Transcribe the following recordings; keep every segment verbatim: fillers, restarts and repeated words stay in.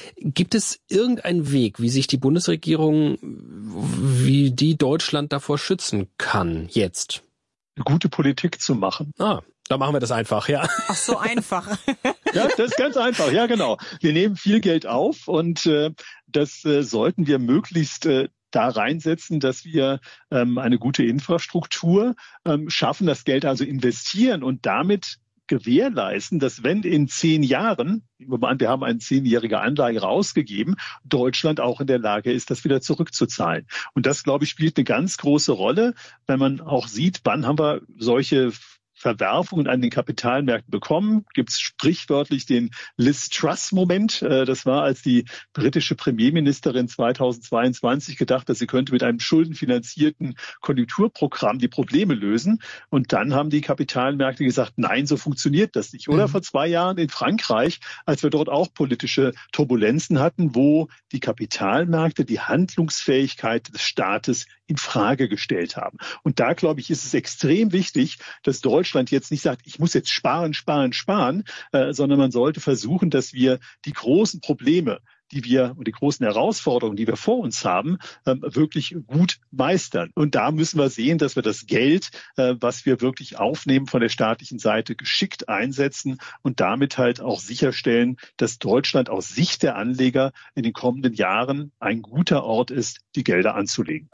Gibt es irgendeinen Weg, wie sich die Bundesregierung, wie die Deutschland davor schützen kann jetzt? Eine gute Politik zu machen. Ah, da machen wir das einfach, ja. Ach, so einfach. Ja, das ist ganz einfach, ja genau. Wir nehmen viel Geld auf und äh, das äh, sollten wir möglichst äh, da reinsetzen, dass wir ähm, eine gute Infrastruktur ähm, schaffen, das Geld also investieren und damit gewährleisten, dass wenn in zehn Jahren, wir haben eine zehnjährige Anlage rausgegeben, Deutschland auch in der Lage ist, das wieder zurückzuzahlen. Und das, glaube ich, spielt eine ganz große Rolle, wenn man auch sieht, wann haben wir solche Verwerfungen an den Kapitalmärkten bekommen. Gibt es sprichwörtlich den Liz Truss-Moment. Das war, als die britische Premierministerin zweitausendzweiundzwanzig gedacht hat, sie könnte mit einem schuldenfinanzierten Konjunkturprogramm die Probleme lösen. Und dann haben die Kapitalmärkte gesagt, nein, so funktioniert das nicht. Oder mhm. vor zwei Jahren in Frankreich, als wir dort auch politische Turbulenzen hatten, wo die Kapitalmärkte die Handlungsfähigkeit des Staates in Frage gestellt haben. Und da, glaube ich, ist es extrem wichtig, dass Deutschland jetzt nicht sagt, ich muss jetzt sparen, sparen, sparen, äh, sondern man sollte versuchen, dass wir die großen Probleme, die wir und die großen Herausforderungen, die wir vor uns haben, ähm, wirklich gut meistern. Und da müssen wir sehen, dass wir das Geld, äh, was wir wirklich aufnehmen von der staatlichen Seite, geschickt einsetzen und damit halt auch sicherstellen, dass Deutschland aus Sicht der Anleger in den kommenden Jahren ein guter Ort ist, die Gelder anzulegen.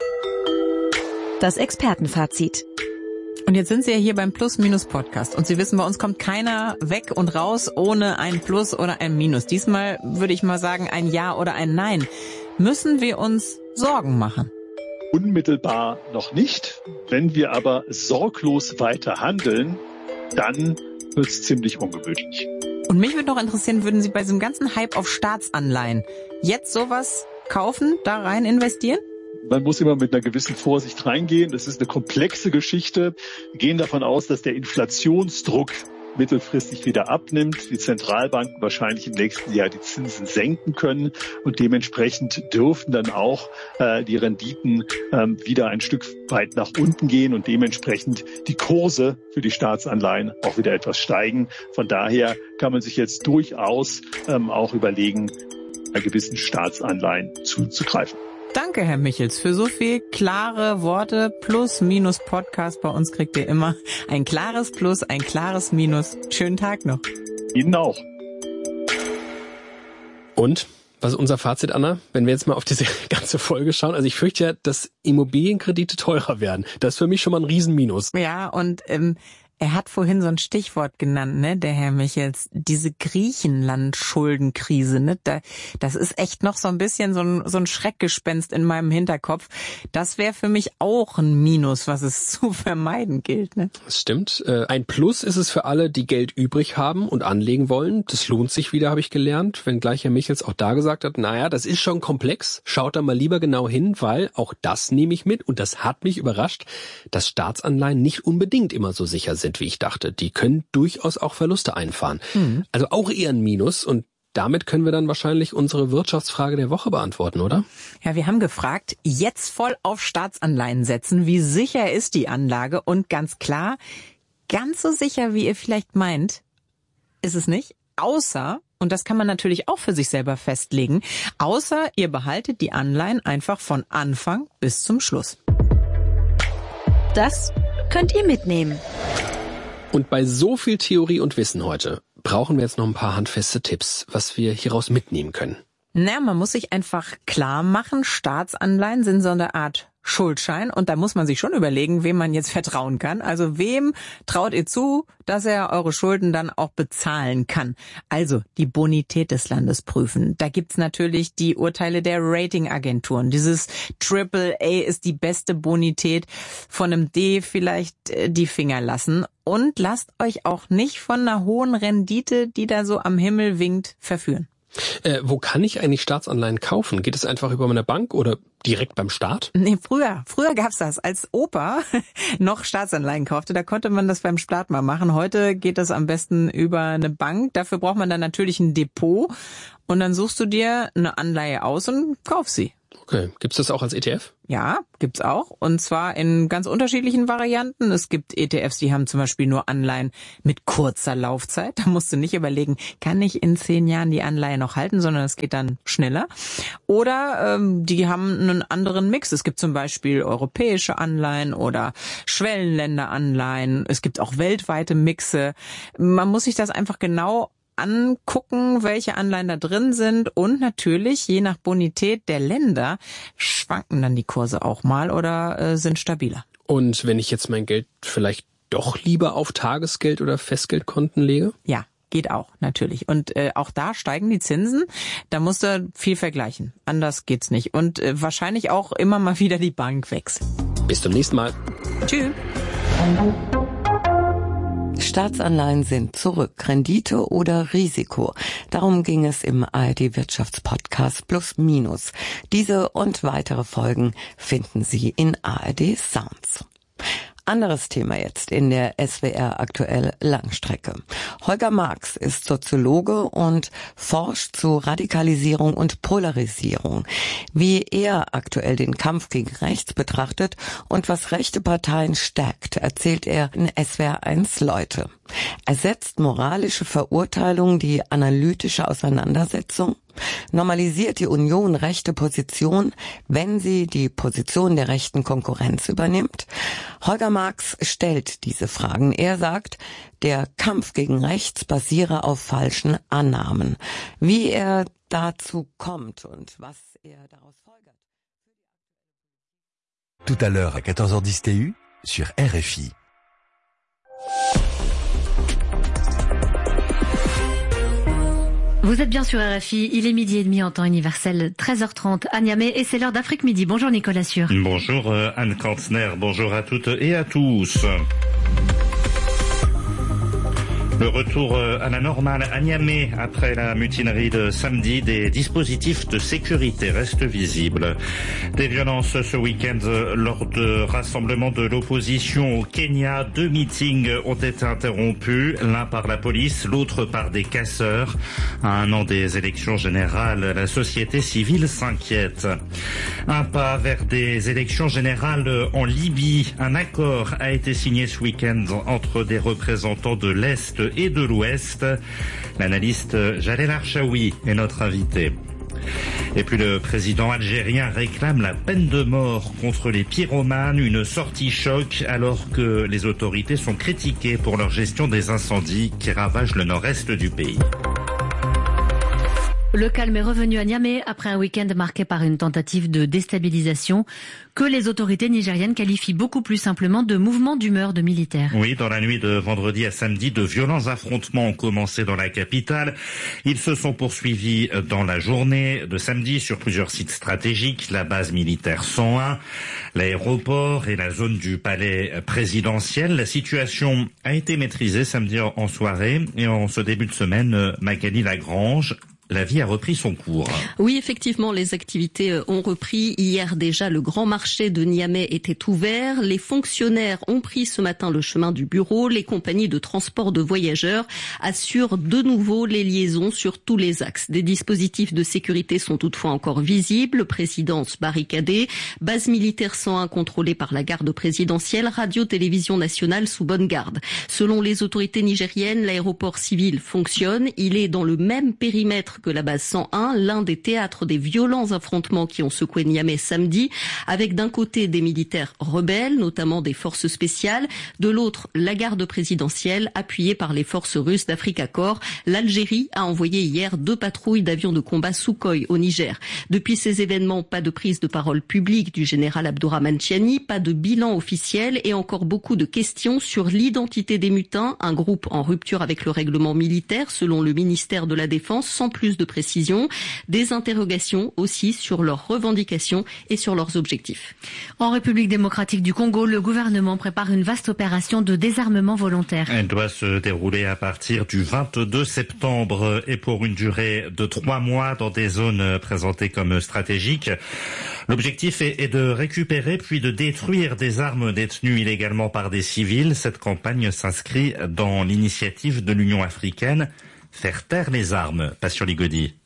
Das Expertenfazit. Und jetzt sind Sie ja hier beim Plus-Minus-Podcast und Sie wissen, bei uns kommt keiner weg und raus ohne ein Plus oder ein Minus. Diesmal würde ich mal sagen ein Ja oder ein Nein. Müssen wir uns Sorgen machen? Unmittelbar noch nicht. Wenn wir aber sorglos weiter handeln, dann wird es ziemlich ungewöhnlich. Und mich würde noch interessieren, würden Sie bei diesem ganzen Hype auf Staatsanleihen jetzt sowas kaufen, da rein investieren? Man muss immer mit einer gewissen Vorsicht reingehen. Das ist eine komplexe Geschichte. Wir gehen davon aus, dass der Inflationsdruck mittelfristig wieder abnimmt. Die Zentralbanken wahrscheinlich im nächsten Jahr die Zinsen senken können. Und dementsprechend dürfen dann auch äh, die Renditen ähm, wieder ein Stück weit nach unten gehen und dementsprechend die Kurse für die Staatsanleihen auch wieder etwas steigen. Von daher kann man sich jetzt durchaus ähm, auch überlegen, bei gewissen Staatsanleihen zuzugreifen. Danke, Herr Michels, für so viel klare Worte. Plus, Minus, Podcast. Bei uns kriegt ihr immer ein klares Plus, ein klares Minus. Schönen Tag noch. Ihnen auch. Und? Was ist unser Fazit, Anna? Wenn wir jetzt mal auf diese ganze Folge schauen. Also ich fürchte ja, dass Immobilienkredite teurer werden. Das ist für mich schon mal ein Riesenminus. Ja, und ähm, er hat vorhin so ein Stichwort genannt, ne, der Herr Michels, diese Griechenland-Schuldenkrise, ne, da, das ist echt noch so ein bisschen so ein, so ein Schreckgespenst in meinem Hinterkopf. Das wäre für mich auch ein Minus, was es zu vermeiden gilt, ne. Das stimmt. Ein Plus ist es für alle, die Geld übrig haben und anlegen wollen. Das lohnt sich wieder, habe ich gelernt, wenngleich Herr Michels auch da gesagt hat, naja, das ist schon komplex, schaut da mal lieber genau hin, weil auch das nehme ich mit und das hat mich überrascht, dass Staatsanleihen nicht unbedingt immer so sicher sind, wie ich dachte. Die können durchaus auch Verluste einfahren. Mhm. Also auch eher ein Minus und damit können wir dann wahrscheinlich unsere Wirtschaftsfrage der Woche beantworten, oder? Ja, wir haben gefragt, jetzt voll auf Staatsanleihen setzen. Wie sicher ist die Anlage? Und ganz klar, ganz so sicher, wie ihr vielleicht meint, ist es nicht. Außer, und das kann man natürlich auch für sich selber festlegen, außer ihr behaltet die Anleihen einfach von Anfang bis zum Schluss. Das könnt ihr mitnehmen. Und bei so viel Theorie und Wissen heute brauchen wir jetzt noch ein paar handfeste Tipps, was wir hieraus mitnehmen können. Na, man muss sich einfach klar machen, Staatsanleihen sind so eine Art Schuldschein und da muss man sich schon überlegen, wem man jetzt vertrauen kann. Also wem traut ihr zu, dass er eure Schulden dann auch bezahlen kann? Also die Bonität des Landes prüfen. Da gibt's natürlich die Urteile der Ratingagenturen. Dieses Triple A ist die beste Bonität. Von einem D vielleicht die Finger lassen. Und lasst euch auch nicht von einer hohen Rendite, die da so am Himmel winkt, verführen. Äh, wo kann ich eigentlich Staatsanleihen kaufen? Geht es einfach über meine Bank oder direkt beim Staat? Nee, früher. Früher gab's das. Als Opa noch Staatsanleihen kaufte, da konnte man das beim Staat mal machen. Heute geht das am besten über eine Bank. Dafür braucht man dann natürlich ein Depot. Und dann suchst du dir eine Anleihe aus und kauf sie. Okay. Gibt's das auch als E T F? Ja, gibt's auch. Und zwar in ganz unterschiedlichen Varianten. Es gibt E T Fs, die haben zum Beispiel nur Anleihen mit kurzer Laufzeit. Da musst du nicht überlegen, kann ich in zehn Jahren die Anleihe noch halten, sondern es geht dann schneller. Oder ähm, die haben einen anderen Mix. Es gibt zum Beispiel europäische Anleihen oder Schwellenländeranleihen. Es gibt auch weltweite Mixe. Man muss sich das einfach genau angucken, welche Anleihen da drin sind, und natürlich, je nach Bonität der Länder, schwanken dann die Kurse auch mal oder äh, sind stabiler. Und wenn ich jetzt mein Geld vielleicht doch lieber auf Tagesgeld- oder Festgeldkonten lege? Ja, geht auch, natürlich. Und äh, auch da steigen die Zinsen. Da musst du viel vergleichen. Anders geht's nicht. Und äh, wahrscheinlich auch immer mal wieder die Bank wechseln. Bis zum nächsten Mal. Tschüss. Staatsanleihen sind zurück, Rendite oder Risiko. Darum ging es im A R D-Wirtschaftspodcast Plus Minus. Diese und weitere Folgen finden Sie in A R D Sounds. Anderes Thema jetzt in der S W R aktuell Langstrecke. Holger Marx ist Soziologe und forscht zu Radikalisierung und Polarisierung. Wie er aktuell den Kampf gegen rechts betrachtet und was rechte Parteien stärkt, erzählt er in S W R eins Leute. Ersetzt moralische Verurteilung die analytische Auseinandersetzung? Normalisiert die Union rechte Position, wenn sie die Position der rechten Konkurrenz übernimmt? Holger Marx stellt diese Fragen. Er sagt, der Kampf gegen rechts basiere auf falschen Annahmen. Wie er dazu kommt und was er daraus folgert. Tout à l'heure à quatorze heures dix T U sur R F I. Vous êtes bien sur R F I, il est midi et demi en temps universel, treize heures trente à Niamey, et c'est l'heure d'Afrique Midi. Bonjour Nicolas Sûr. Bonjour euh, Anne Kantner, bonjour à toutes et à tous. Le retour à la normale à Niamey après la mutinerie de samedi, des dispositifs de sécurité restent visibles. Des violences ce week-end lors de rassemblements de l'opposition au Kenya. Deux meetings ont été interrompus, l'un par la police, l'autre par des casseurs. À un an des élections générales, la société civile s'inquiète. Un pas vers des élections générales en Libye. Un accord a été signé ce week-end entre des représentants de l'Est et de l'Ouest. L'analyste Jalel Archaoui est notre invité. Et puis le président algérien réclame la peine de mort contre les pyromanes, une sortie choc alors que les autorités sont critiquées pour leur gestion des incendies qui ravagent le nord-est du pays. Le calme est revenu à Niamey après un week-end marqué par une tentative de déstabilisation que les autorités nigériennes qualifient beaucoup plus simplement de mouvement d'humeur de militaires. Oui, dans la nuit de vendredi à samedi, de violents affrontements ont commencé dans la capitale. Ils se sont poursuivis dans la journée de samedi sur plusieurs sites stratégiques, la base militaire cent un, l'aéroport et la zone du palais présidentiel. La situation a été maîtrisée samedi en soirée et en ce début de semaine, Magali Lagrange, la vie a repris son cours. Oui, effectivement, les activités ont repris. Hier déjà, le grand marché de Niamey était ouvert. Les fonctionnaires ont pris ce matin le chemin du bureau. Les compagnies de transport de voyageurs assurent de nouveau les liaisons sur tous les axes. Des dispositifs de sécurité sont toutefois encore visibles. Présidence barricadée, base militaire cent un contrôlée par la garde présidentielle, radio-télévision nationale sous bonne garde. Selon les autorités nigériennes, l'aéroport civil fonctionne. Il est dans le même périmètre que la base cent un, l'un des théâtres des violents affrontements qui ont secoué Niamey samedi, avec d'un côté des militaires rebelles, notamment des forces spéciales, de l'autre la garde présidentielle, appuyée par les forces russes d'Africa Corps. L'Algérie a envoyé hier deux patrouilles d'avions de combat Sukhoi au Niger. Depuis ces événements, pas de prise de parole publique du général Abdourahmane Tiani, pas de bilan officiel et encore beaucoup de questions sur l'identité des mutins, un groupe en rupture avec le règlement militaire selon le ministère de la Défense, sans plus de précision, des interrogations aussi sur leurs revendications et sur leurs objectifs. En République démocratique du Congo, le gouvernement prépare une vaste opération de désarmement volontaire. Elle doit se dérouler à partir du vingt-deux septembre et pour une durée de trois mois dans des zones présentées comme stratégiques. L'objectif est, est de récupérer puis de détruire des armes détenues illégalement par des civils. Cette campagne s'inscrit dans l'initiative de l'Union africaine Faire taire les armes. Passion Ligodi.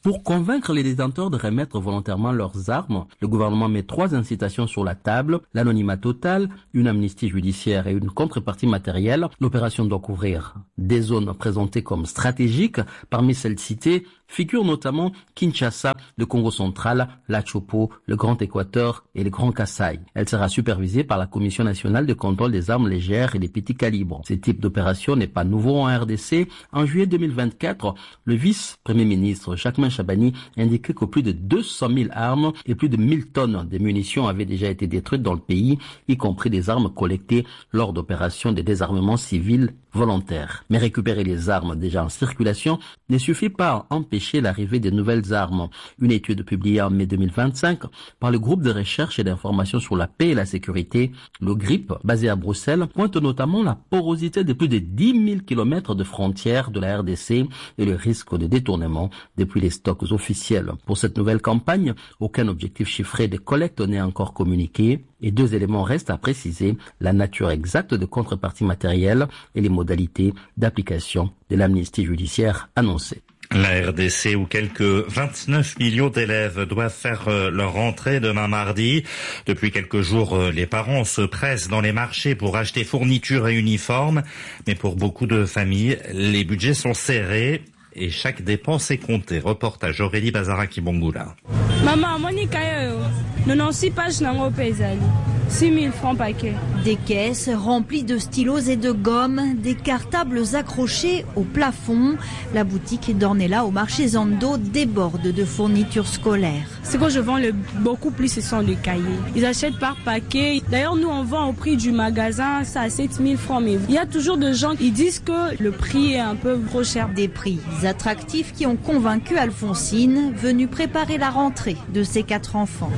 Pour convaincre les détenteurs de remettre volontairement leurs armes, le gouvernement met trois incitations sur la table, l'anonymat total, une amnistie judiciaire et une contrepartie matérielle. L'opération doit couvrir des zones présentées comme stratégiques. Parmi celles citées figurent notamment Kinshasa, le Congo central, la Chopo, le Grand Équateur et le Grand Kasaï. Elle sera supervisée par la Commission nationale de contrôle des armes légères et des petits calibres. Ce type d'opération n'est pas nouveau en R D C. En juillet deux mille vingt-quatre, le vice-premier ministre Jacquemain Chabani indiquait que plus de deux cent mille armes et plus de mille tonnes de munitions avaient déjà été détruites dans le pays, y compris des armes collectées lors d'opérations de désarmement civil volontaire. Mais récupérer les armes déjà en circulation ne suffit pas à empêcher l'arrivée de nouvelles armes. Une étude publiée en mai deux mille vingt-cinq par le groupe de recherche et d'information sur la paix et la sécurité, le GRIP, basé à Bruxelles, pointe notamment la porosité de plus de dix mille kilomètres de frontières de la R D C et le risque de détournement depuis les stocks officiels. Pour cette nouvelle campagne, aucun objectif chiffré de collecte n'est encore communiqué et deux éléments restent à préciser: la nature exacte de contrepartie matérielle et les modalités d'application de l'amnistie judiciaire annoncée. La R D C où quelques vingt-neuf millions d'élèves doivent faire leur rentrée demain mardi. Depuis quelques jours, les parents se pressent dans les marchés pour acheter fournitures et uniformes. Mais pour beaucoup de familles, les budgets sont serrés et chaque dépense est comptée. Reportage Aurélie Bazara-Kibongula. Maman, Monica, quatre-vingt-six pages nango pezali. six mille francs paquet. Des caisses remplies de stylos et de gommes, des cartables accrochés au plafond. La boutique d'Ornella au marché Zando déborde de fournitures scolaires. Ce que je vends le beaucoup plus, ce sont les cahiers. Ils achètent par paquet. D'ailleurs, nous, on vend au prix du magasin, ça à sept mille francs. Mais il y a toujours des gens qui disent que le prix est un peu trop cher. Des prix attractifs qui ont convaincu Alphonsine, venue préparer la rentrée de ses quatre enfants.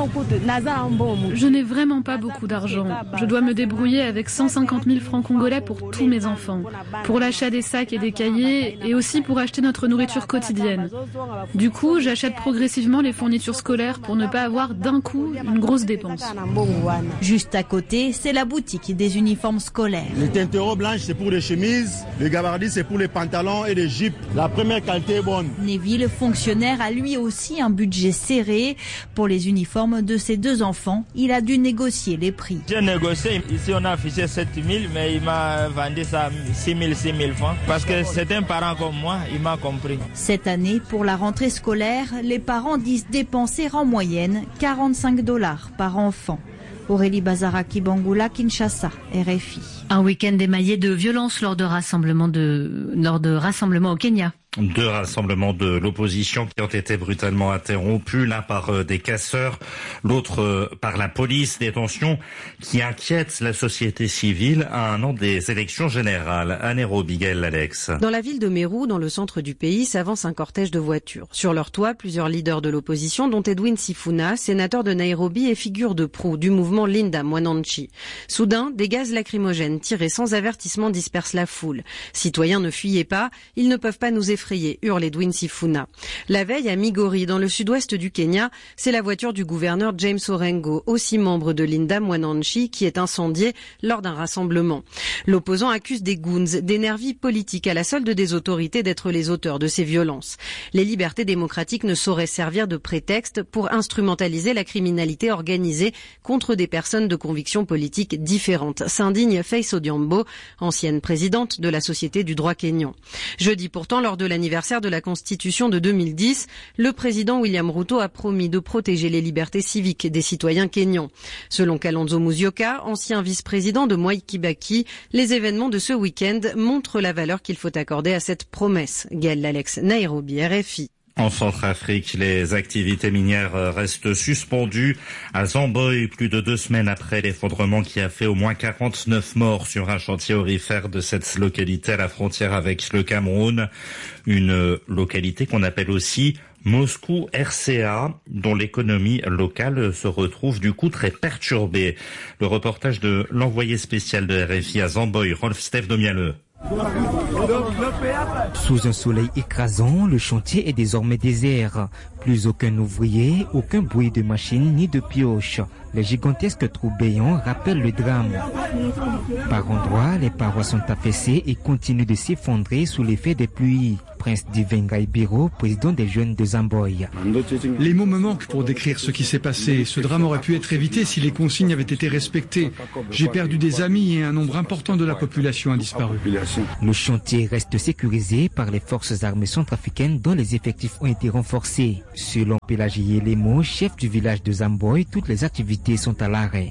Je n'ai vraiment pas beaucoup d'argent. Je dois me débrouiller avec cent cinquante mille francs congolais pour tous mes enfants, pour l'achat des sacs et des cahiers et aussi pour acheter notre nourriture quotidienne. Du coup, j'achète progressivement les fournitures scolaires pour ne pas avoir d'un coup une grosse dépense. Juste à côté, c'est la boutique des uniformes scolaires. Les teintereaux blanches, c'est pour les chemises, les gabardis, c'est pour les pantalons et les jupes. La première qualité est bonne. Neville, fonctionnaire, a lui aussi un budget serré. Pour les uniformes de ses deux enfants, il a dû négocier les prix. J'ai négocié, ici on a affiché sept mille, mais il m'a vendu ça six mille, six mille francs. Parce que c'est un parent comme moi, il m'a compris. Cette année, pour la rentrée scolaire, les parents disent dépenser en moyenne quarante-cinq dollars par enfant. Aurélie Bazara-Kibongula, Kinshasa, R F I. Un week-end émaillé de violences lors de rassemblements de, lors de rassemblements au Kenya. Deux rassemblements de l'opposition qui ont été brutalement interrompus, l'un par euh, des casseurs, l'autre euh, par la police. Des tensions qui inquiètent la société civile à un an des élections générales. À Nairobi, Gaël Alex. Dans la ville de Meru, dans le centre du pays, s'avance un cortège de voitures. Sur leur toit, plusieurs leaders de l'opposition, dont Edwin Sifuna, sénateur de Nairobi et figure de proue du mouvement Linda Mwananchi. Soudain, des gaz lacrymogènes tirés sans avertissement dispersent la foule. Citoyens, ne fuyez pas, ils ne peuvent pas nous effrayer. Hurle Edwin Sifuna. La veille, à Migori, dans le sud-ouest du Kenya, c'est la voiture du gouverneur James Orengo, aussi membre de Linda Mwananchi, qui est incendiée lors d'un rassemblement. L'opposant accuse des goons, des nervis politiques à la solde des autorités d'être les auteurs de ces violences. Les libertés démocratiques ne sauraient servir de prétexte pour instrumentaliser la criminalité organisée contre des personnes de convictions politiques différentes, s'indigne Faith Odhiambo, ancienne présidente de la Société du droit kényan. Jeudi pourtant, lors de la l'anniversaire de la Constitution de deux mille dix, le président William Ruto a promis de protéger les libertés civiques des citoyens kényans. Selon Kalonzo Musyoka, ancien vice-président de Mwai Kibaki, les événements de ce week-end montrent la valeur qu'il faut accorder à cette promesse. Gaël Alex, Nairobi, R F I. En Centrafrique, les activités minières restent suspendues. À Zamboy, plus de deux semaines après l'effondrement qui a fait au moins quarante-neuf morts sur un chantier aurifère de cette localité à la frontière avec le Cameroun. Une localité qu'on appelle aussi Moscou R C A, dont l'économie locale se retrouve du coup très perturbée. Le reportage de l'envoyé spécial de R F I à Zamboy, Rolf Steph Domialeux. Sous un soleil écrasant, le chantier est désormais désert. Plus aucun ouvrier, aucun bruit de machine ni de pioche. Les gigantesques trous béants rappellent le drame. Par endroits, les parois sont affaissées et continuent de s'effondrer sous l'effet des pluies. Prince Divengai Biro, président des jeunes de Zamboy. Les mots me manquent pour décrire ce qui s'est passé. Ce drame aurait pu être évité si les consignes avaient été respectées. J'ai perdu des amis et un nombre important de la population a disparu. Le chantier reste sécurisé par les forces armées centrafricaines dont les effectifs ont été renforcés. Selon Pélagie Lemo, chef du village de Zamboy, toutes les activités sont à l'arrêt.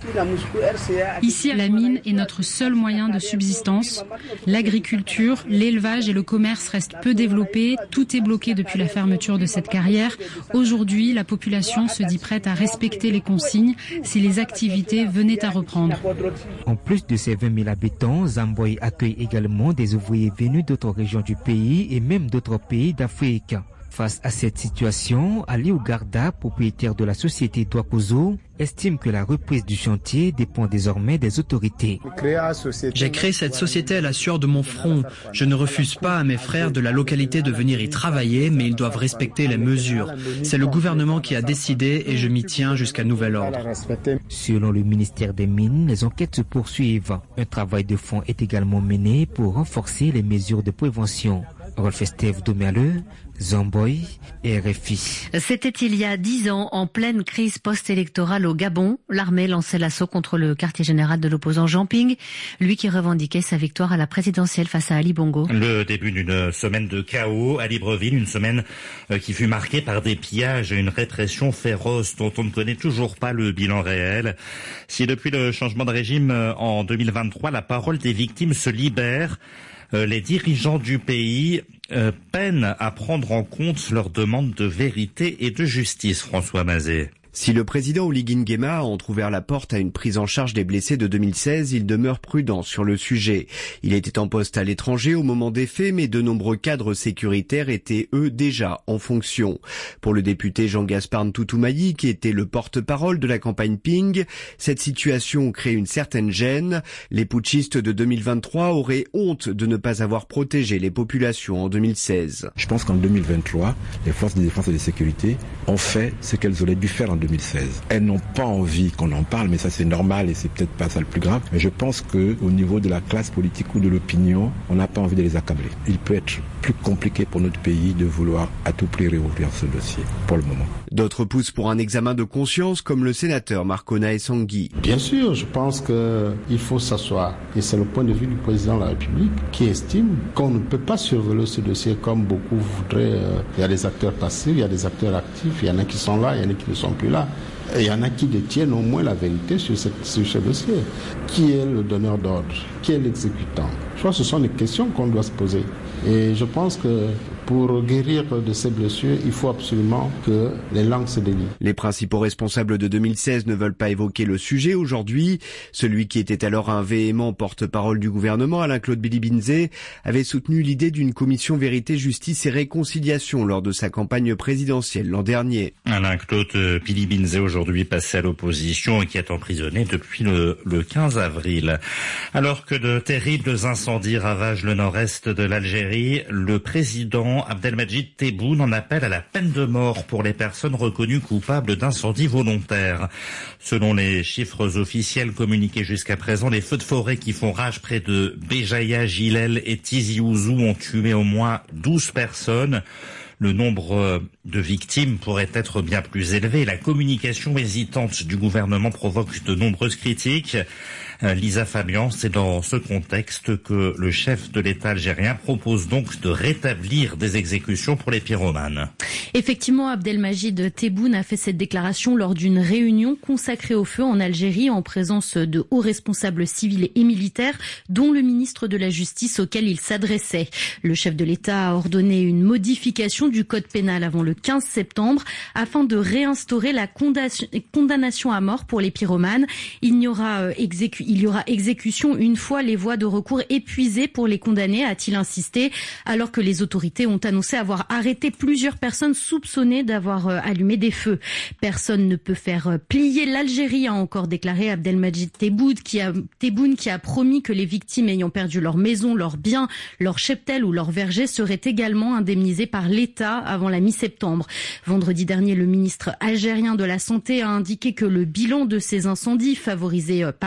Ici, la mine est notre seul moyen de subsistance. L'agriculture, l'élevage et le commerce restent peu développés. Tout est bloqué depuis la fermeture de cette carrière. Aujourd'hui, la population se dit prête à respecter les consignes si les activités venaient à reprendre. En plus de ses vingt mille habitants, Zamboy accueille également des ouvriers venus d'autres régions du pays et même d'autres pays d'Afrique. Face à cette situation, Ali Ougarda, propriétaire de la société Douakozo, estime que la reprise du chantier dépend désormais des autorités. J'ai créé cette société à la sueur de mon front. Je ne refuse pas à mes frères de la localité de venir y travailler, mais ils doivent respecter les mesures. C'est le gouvernement qui a décidé et je m'y tiens jusqu'à nouvel ordre. Selon le ministère des Mines, les enquêtes se poursuivent. Un travail de fond est également mené pour renforcer les mesures de prévention. Rolf Estève Domerle, Zamboy, R F I. C'était il y a dix ans, en pleine crise post-électorale au Gabon. L'armée lançait l'assaut contre le quartier général de l'opposant Jean Ping, lui qui revendiquait sa victoire à la présidentielle face à Ali Bongo. Le début d'une semaine de chaos à Libreville, une semaine qui fut marquée par des pillages et une répression féroce dont on ne connaît toujours pas le bilan réel. Si depuis le changement de régime en deux mille vingt-trois, la parole des victimes se libère, les dirigeants du pays euh, peinent à prendre en compte leurs demandes de vérité et de justice, François Mazet. Si le président Oligui Nguema a entrouvert la porte à une prise en charge des blessés de deux mille seize, il demeure prudent sur le sujet. Il était en poste à l'étranger au moment des faits, mais de nombreux cadres sécuritaires étaient, eux, déjà en fonction. Pour le député Jean-Gaspard Ntoutou-Mailly, qui était le porte-parole de la campagne Ping, cette situation crée une certaine gêne. Les putschistes de deux mille vingt-trois auraient honte de ne pas avoir protégé les populations en deux mille seize. Je pense qu'en deux mille vingt-trois, les forces de défense et de sécurité ont fait ce qu'elles auraient dû faire en deux mille seize. Elles n'ont pas envie qu'on en parle, mais ça c'est normal et c'est peut-être pas ça le plus grave. Mais je pense que au niveau de la classe politique ou de l'opinion, on n'a pas envie de les accabler. Il peut être plus compliqué pour notre pays de vouloir à tout prix réouvrir ce dossier pour le moment. D'autres poussent pour un examen de conscience, comme le sénateur Marcona Essangui. Bien sûr, je pense qu'il faut s'asseoir. Et c'est le point de vue du président de la République qui estime qu'on ne peut pas survoler ce dossier comme beaucoup voudraient. Il y a des acteurs passifs, il y a des acteurs actifs, il y en a qui sont là, il y en a qui ne sont plus là. Et il y en a qui détiennent au moins la vérité sur, cette, sur ce dossier. Qui est le donneur d'ordre? Qui est l'exécutant? Je crois que ce sont des questions qu'on doit se poser. Et je pense que pour guérir de ces blessures, il faut absolument que les langues se délient. Les principaux responsables de deux mille seize ne veulent pas évoquer le sujet aujourd'hui. Celui qui était alors un véhément porte-parole du gouvernement, Alain-Claude Bilibinze, avait soutenu l'idée d'une commission vérité, justice et réconciliation lors de sa campagne présidentielle l'an dernier. Alain-Claude Bilibinze, aujourd'hui passé à l'opposition et qui est emprisonné depuis le, le quinze avril. Alors que de terribles incendies ravagent le nord-est de l'Algérie, le président Abdelmadjid Tebboune en appelle à la peine de mort pour les personnes reconnues coupables d'incendies volontaires. Selon les chiffres officiels communiqués jusqu'à présent, les feux de forêt qui font rage près de Béjaïa, Gilel et Tizi Ouzou ont tué au moins douze personnes. Le nombre de victimes pourrait être bien plus élevé. La communication hésitante du gouvernement provoque de nombreuses critiques. Lisa Fabian, c'est dans ce contexte que le chef de l'État algérien propose donc de rétablir des exécutions pour les pyromanes. Effectivement, Abdelmadjid Tebboune a fait cette déclaration lors d'une réunion consacrée au feu en Algérie en présence de hauts responsables civils et militaires, dont le ministre de la Justice auquel il s'adressait. Le chef de l'État a ordonné une modification du code pénal avant le quinze septembre afin de réinstaurer la condamnation à mort pour les pyromanes. Il n'y aura exécution Il y aura exécution une fois les voies de recours épuisées pour les condamnés, a-t-il insisté, alors que les autorités ont annoncé avoir arrêté plusieurs personnes soupçonnées d'avoir allumé des feux. Personne ne peut faire plier l'Algérie, a encore déclaré Abdelmadjid Tebboune, qui a, Tebboune, qui a promis que les victimes ayant perdu leur maison, leurs biens, leur cheptel ou leur verger seraient également indemnisées par l'État avant la mi-septembre. Vendredi dernier, le ministre algérien de la Santé a indiqué que le bilan de ces incendies, favorisé par le changement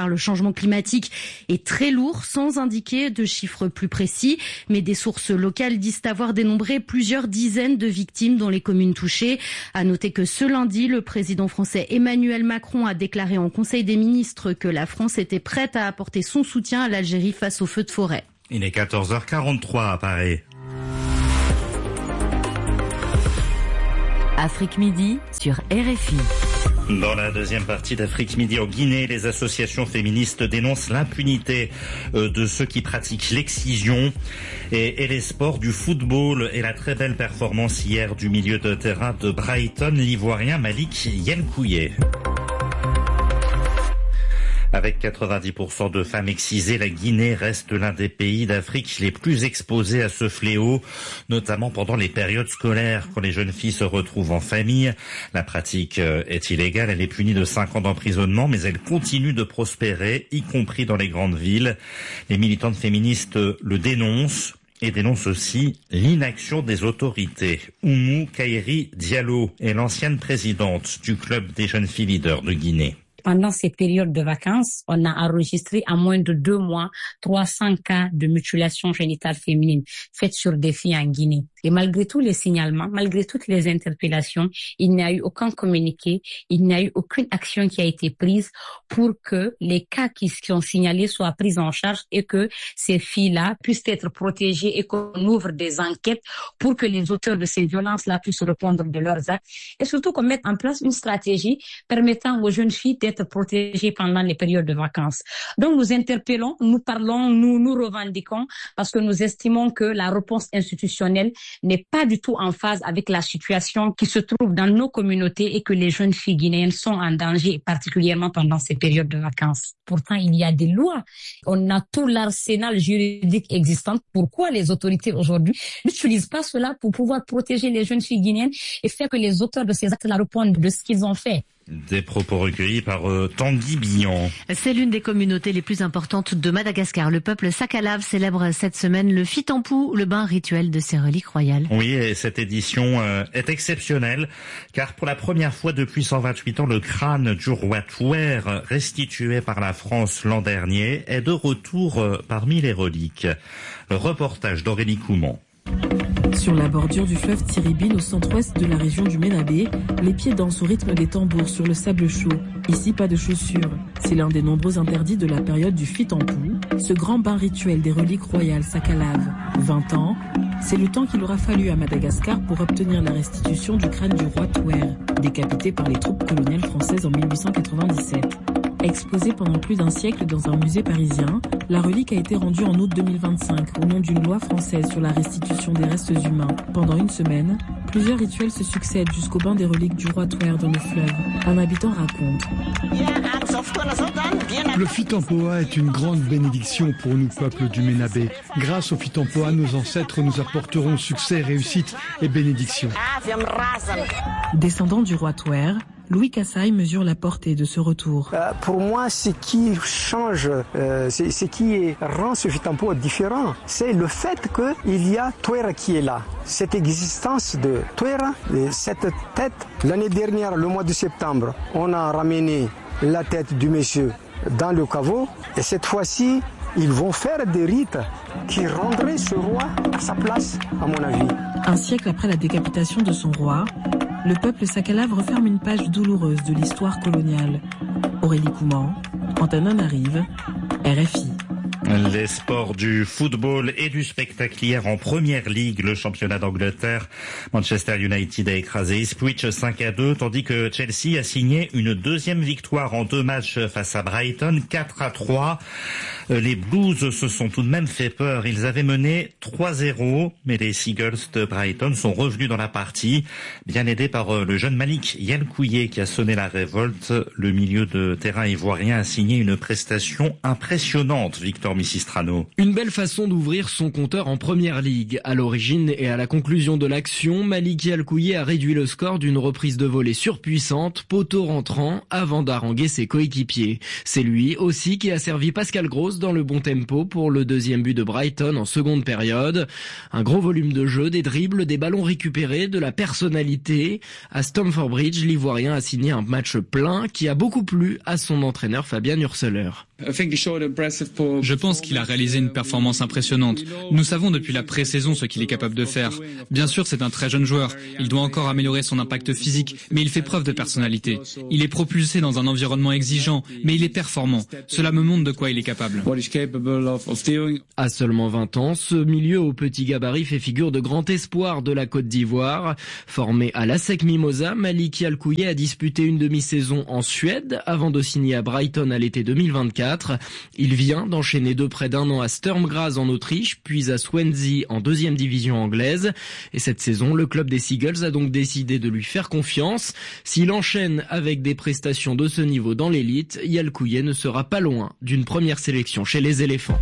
changement climatique est très lourd, sans indiquer de chiffres plus précis. Mais des sources locales disent avoir dénombré plusieurs dizaines de victimes dans les communes touchées. À noter que ce lundi, le président français Emmanuel Macron a déclaré en Conseil des ministres que la France était prête à apporter son soutien à l'Algérie face aux feux de forêt. Il est quatorze heures quarante-trois à Paris. Afrique Midi sur R F I. Dans la deuxième partie d'Afrique Midi en Guinée, les associations féministes dénoncent l'impunité de ceux qui pratiquent l'excision et, et les sports du football et la très belle performance hier du milieu de terrain de Brighton, l'Ivoirien Malik Yenkouye. Avec quatre-vingt-dix pour cent de femmes excisées, la Guinée reste l'un des pays d'Afrique les plus exposés à ce fléau, notamment pendant les périodes scolaires, quand les jeunes filles se retrouvent en famille. La pratique est illégale, elle est punie de cinq ans d'emprisonnement, mais elle continue de prospérer, y compris dans les grandes villes. Les militantes féministes le dénoncent et dénoncent aussi l'inaction des autorités. Oumou Kairi Diallo est l'ancienne présidente du club des jeunes filles leaders de Guinée. Pendant ces périodes de vacances, on a enregistré en moins de deux mois trois cents cas de mutilation génitale féminine faites sur des filles en Guinée. Et malgré tous les signalements, malgré toutes les interpellations, il n'y a eu aucun communiqué, il n'y a eu aucune action qui a été prise pour que les cas qui sont signalés soient pris en charge et que ces filles-là puissent être protégées et qu'on ouvre des enquêtes pour que les auteurs de ces violences-là puissent répondre de leurs actes et surtout qu'on mette en place une stratégie permettant aux jeunes filles d'être protégées pendant les périodes de vacances. Donc nous interpellons, nous parlons, nous nous revendiquons parce que nous estimons que la réponse institutionnelle n'est pas du tout en phase avec la situation qui se trouve dans nos communautés et que les jeunes filles guinéennes sont en danger, particulièrement pendant ces périodes de vacances. Pourtant, il y a des lois. On a tout l'arsenal juridique existant. Pourquoi les autorités aujourd'hui n'utilisent pas cela pour pouvoir protéger les jeunes filles guinéennes et faire que les auteurs de ces actes-là répondent de ce qu'ils ont fait? Des propos recueillis par euh, Tanguy Billon. C'est l'une des communautés les plus importantes de Madagascar. Le peuple Sakalav célèbre cette semaine le Fitampou, le bain rituel de ses reliques royales. Oui, et cette édition euh, est exceptionnelle, car pour la première fois depuis cent vingt-huit ans, le crâne du roi Touer, restitué par la France l'an dernier, est de retour euh, parmi les reliques. Le reportage d'Aurélie Couman. Sur la bordure du fleuve Tiribine au centre-ouest de la région du Ménabé, les pieds dansent au rythme des tambours sur le sable chaud. Ici, pas de chaussures. C'est l'un des nombreux interdits de la période du Fitampou, ce grand bain rituel des reliques royales Sakalav. vingt ans, c'est le temps qu'il aura fallu à Madagascar pour obtenir la restitution du crâne du roi Touer, décapité par les troupes coloniales françaises en mille huit cent quatre-vingt-dix-sept. Exposée pendant plus d'un siècle dans un musée parisien, la relique a été rendue en août deux mille vingt-cinq au nom d'une loi française sur la restitution des restes humains. Pendant une semaine, plusieurs rituels se succèdent jusqu'au bain des reliques du roi Touer dans le fleuve. Un habitant raconte. Le Fitampoa est une grande bénédiction pour nous, peuple du Ménabé. Grâce au Fitampoa, nos ancêtres nous apporteront succès, réussite et bénédiction. Descendant du roi Touer, Louis Kassaï mesure la portée de ce retour. Euh, pour moi, ce qui change, euh, ce qui rend ce Fitampoa différent, c'est le fait qu'il y a Touer qui est là. Cette existence de Touer, cette tête, l'année dernière, le mois de septembre, on a ramené la tête du monsieur dans le caveau et cette fois-ci, ils vont faire des rites qui rendraient ce roi à sa place, à mon avis. Un siècle après la décapitation de son roi, le peuple Sakalav referme une page douloureuse de l'histoire coloniale. Aurélie Couman, Antananarive, R F I. Les sports du football et du spectacle hier en première ligue, le championnat d'Angleterre. Manchester United a écrasé Ipswich cinq à deux, tandis que Chelsea a signé une deuxième victoire en deux matchs face à Brighton, quatre à trois. Les Blues se sont tout de même fait peur. Ils avaient mené trois zéro, mais les Seagulls de Brighton sont revenus dans la partie, bien aidés par le jeune Malik Yenkouye qui a sonné la révolte. Le milieu de terrain ivoirien a signé une prestation impressionnante, Victor Missistrano. Une belle façon d'ouvrir son compteur en première ligue. À l'origine et à la conclusion de l'action, Malik Yenkouye a réduit le score d'une reprise de volée surpuissante, poteau rentrant, avant d'haranguer ses coéquipiers. C'est lui aussi qui a servi Pascal Gross dans le bon tempo pour le deuxième but de Brighton en seconde période. Un gros volume de jeu, des dribbles, des ballons récupérés, de la personnalité. À Stamford Bridge, l'Ivoirien a signé un match plein qui a beaucoup plu à son entraîneur Fabien Urseler. Je pense qu'il a réalisé une performance impressionnante. Nous savons depuis la pré-saison ce qu'il est capable de faire. Bien sûr, c'est un très jeune joueur. Il doit encore améliorer son impact physique, mais il fait preuve de personnalité. Il est propulsé dans un environnement exigeant, mais il est performant. Cela me montre de quoi il est capable. À seulement vingt ans, ce milieu au petit gabarit fait figure de grand espoir de la Côte d'Ivoire. Formé à l'ASEC Mimosa, Maliki Alkouye a disputé une demi-saison en Suède avant de signer à Brighton à l'été deux mille vingt-quatre. Il vient d'enchaîner de près d'un an à Sturm Graz en Autriche, puis à Swansea en deuxième division anglaise. Et cette saison, le club des Seagulls a donc décidé de lui faire confiance. S'il enchaîne avec des prestations de ce niveau dans l'élite, Yalkouye ne sera pas loin d'une première sélection chez les éléphants.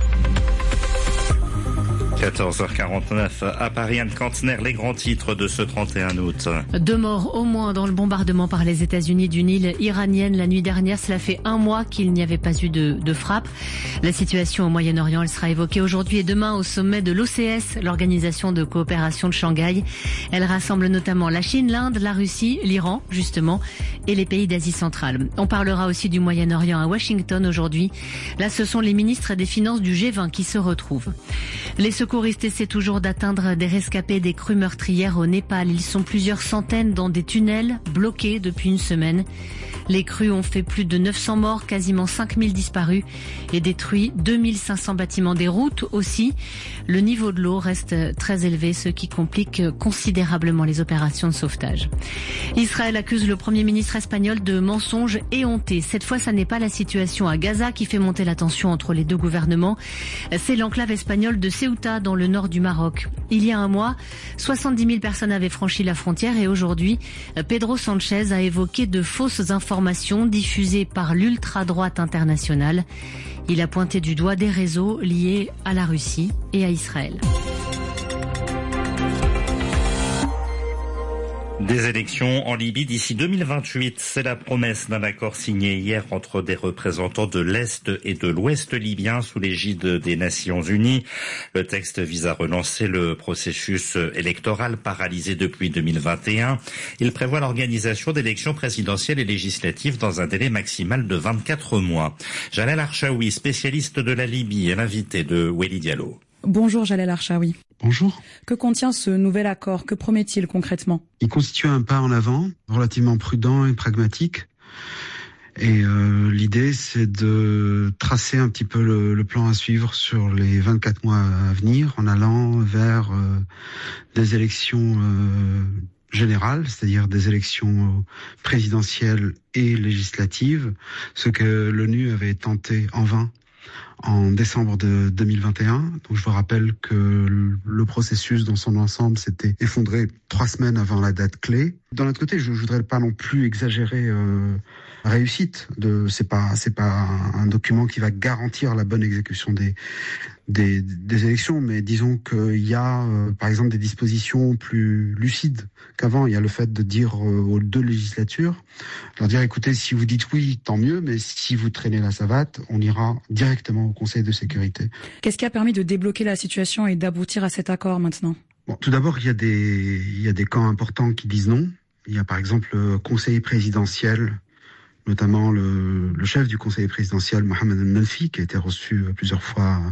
quatorze heures quarante-neuf à Paris, Anne Kantner, les grands titres de ce trente et un août. Deux morts au moins dans le bombardement par les États-Unis d'une île iranienne la nuit dernière. Cela fait un mois qu'il n'y avait pas eu de, de frappe. La situation au Moyen-Orient, elle sera évoquée aujourd'hui et demain au sommet de l'O C S, l'Organisation de coopération de Shanghai. Elle rassemble notamment la Chine, l'Inde, la Russie, l'Iran, justement, et les pays d'Asie centrale. On parlera aussi du Moyen-Orient à Washington aujourd'hui. Là, ce sont les ministres des Finances du G vingt qui se retrouvent. Les secouristes essaient toujours d'atteindre des rescapés des crues meurtrières au Népal. Ils sont plusieurs centaines dans des tunnels bloqués depuis une semaine. Les crues ont fait plus de neuf cents morts, quasiment cinq mille disparus et détruit deux mille cinq cents bâtiments. Des routes aussi. Le niveau de l'eau reste très élevé, ce qui complique considérablement les opérations de sauvetage. Israël accuse le Premier ministre espagnol de mensonges éhontés. Cette fois, ça n'est pas la situation à Gaza qui fait monter la tension entre les deux gouvernements. C'est l'enclave espagnole de Ceuta, dans le nord du Maroc. Il y a un mois, soixante-dix mille personnes avaient franchi la frontière et aujourd'hui, Pedro Sanchez a évoqué de fausses informations diffusées par l'ultra-droite internationale. Il a pointé du doigt des réseaux liés à la Russie et à Israël. Des élections en Libye d'ici deux mille vingt-huit, c'est la promesse d'un accord signé hier entre des représentants de l'Est et de l'Ouest libyen sous l'égide des Nations Unies. Le texte vise à relancer le processus électoral paralysé depuis deux mille vingt et un. Il prévoit l'organisation d'élections présidentielles et législatives dans un délai maximal de vingt-quatre mois. Jalal Archaoui, spécialiste de la Libye, est l'invité de Weli Diallo. Bonjour Jalal Archaoui. Bonjour. Que contient ce nouvel accord? Que promet-il concrètement? Il constitue un pas en avant, relativement prudent et pragmatique. Et euh, l'idée, c'est de tracer un petit peu le, le plan à suivre sur les vingt-quatre mois à venir, en allant vers euh, des élections euh, générales, c'est-à-dire des élections présidentielles et législatives, ce que l'ONU avait tenté en vain en décembre de deux mille vingt et un. Donc je vous rappelle que le processus dans son ensemble s'était effondré trois semaines avant la date clé. D'un autre côté, je ne voudrais pas non plus exagérer euh, la réussite. De, c'est pas, c'est pas un, un document qui va garantir la bonne exécution des, des, des élections, mais disons qu'il y a, euh, par exemple, des dispositions plus lucides qu'avant. Il y a le fait de dire euh, aux deux législatures, leur dire, écoutez, si vous dites oui, tant mieux, mais si vous traînez la savate, on ira directement au Conseil de sécurité. Qu'est-ce qui a permis de débloquer la situation et d'aboutir à cet accord maintenant? Bon, tout d'abord, il y a des, il y a des camps importants qui disent non. Il y a par exemple le Conseil présidentiel, notamment le, le chef du Conseil présidentiel, Mohamed El-Melfi, qui a été reçu plusieurs fois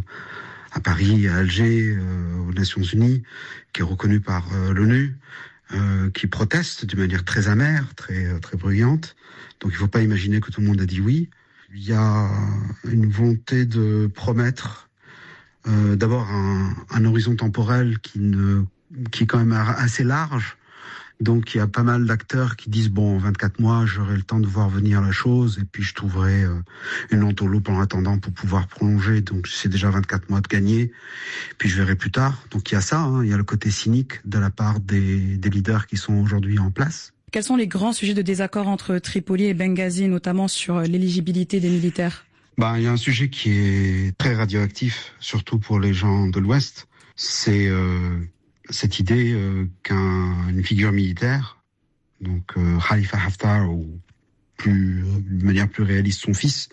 à Paris, à Alger, euh, aux Nations Unies, qui est reconnu par euh, l'ONU, euh, qui proteste d'une manière très amère, très, très bruyante. Donc il ne faut pas imaginer que tout le monde a dit oui. Il y a une volonté de promettre euh, d'abord un, un horizon temporel qui, ne, qui est quand même assez large. Donc il y a pas mal d'acteurs qui disent bon, en vingt-quatre mois, j'aurai le temps de voir venir la chose et puis je trouverai euh, une entourloupe en attendant pour pouvoir prolonger. Donc c'est déjà vingt-quatre mois de gagner. Puis je verrai plus tard. Donc il y a ça, hein, il y a le côté cynique de la part des, des leaders qui sont aujourd'hui en place. Quels sont les grands sujets de désaccord entre Tripoli et Benghazi, notamment sur l'éligibilité des militaires? Ben, il y a un sujet qui est très radioactif, surtout pour les gens de l'Ouest. C'est euh, cette idée euh, qu'une figure militaire, donc euh, Khalifa Haftar, ou plus, de manière plus réaliste son fils,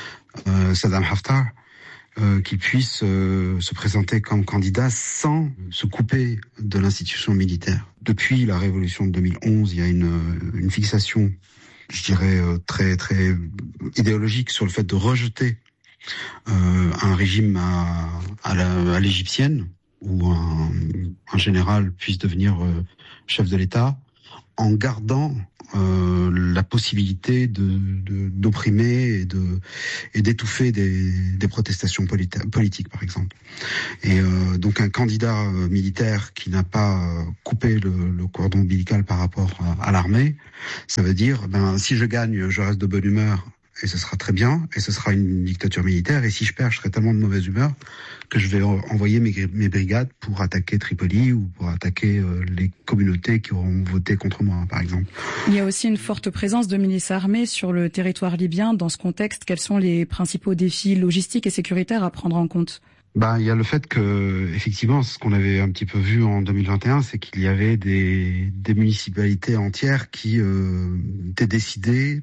euh, Saddam Haftar, euh, qu'il puisse euh, se présenter comme candidat sans se couper de l'institution militaire. Depuis la révolution de deux mille onze, il y a une, une fixation je dirais, très très idéologique sur le fait de rejeter euh, un régime à, à, la, à l'égyptienne, où un, un général puisse devenir euh, chef de l'État, en gardant euh, la possibilité de, de, d'opprimer et, de, et d'étouffer des, des protestations politi- politiques, par exemple. Et euh, donc un candidat euh, militaire qui n'a pas euh, coupé le, le cordon ombilical par rapport à, à l'armée, ça veut dire, ben si je gagne, je reste de bonne humeur, et ce sera très bien, et ce sera une dictature militaire, et si je perds, je serai tellement de mauvaise humeur que je vais envoyer mes, mes brigades pour attaquer Tripoli ou pour attaquer euh, les communautés qui auront voté contre moi, par exemple. Il y a aussi une forte présence de milices armées sur le territoire libyen. Dans ce contexte, quels sont les principaux défis logistiques et sécuritaires à prendre en compte ? Bah, il y a le fait que, effectivement, ce qu'on avait un petit peu vu en deux mille vingt et un, c'est qu'il y avait des, des municipalités entières qui euh, étaient décidées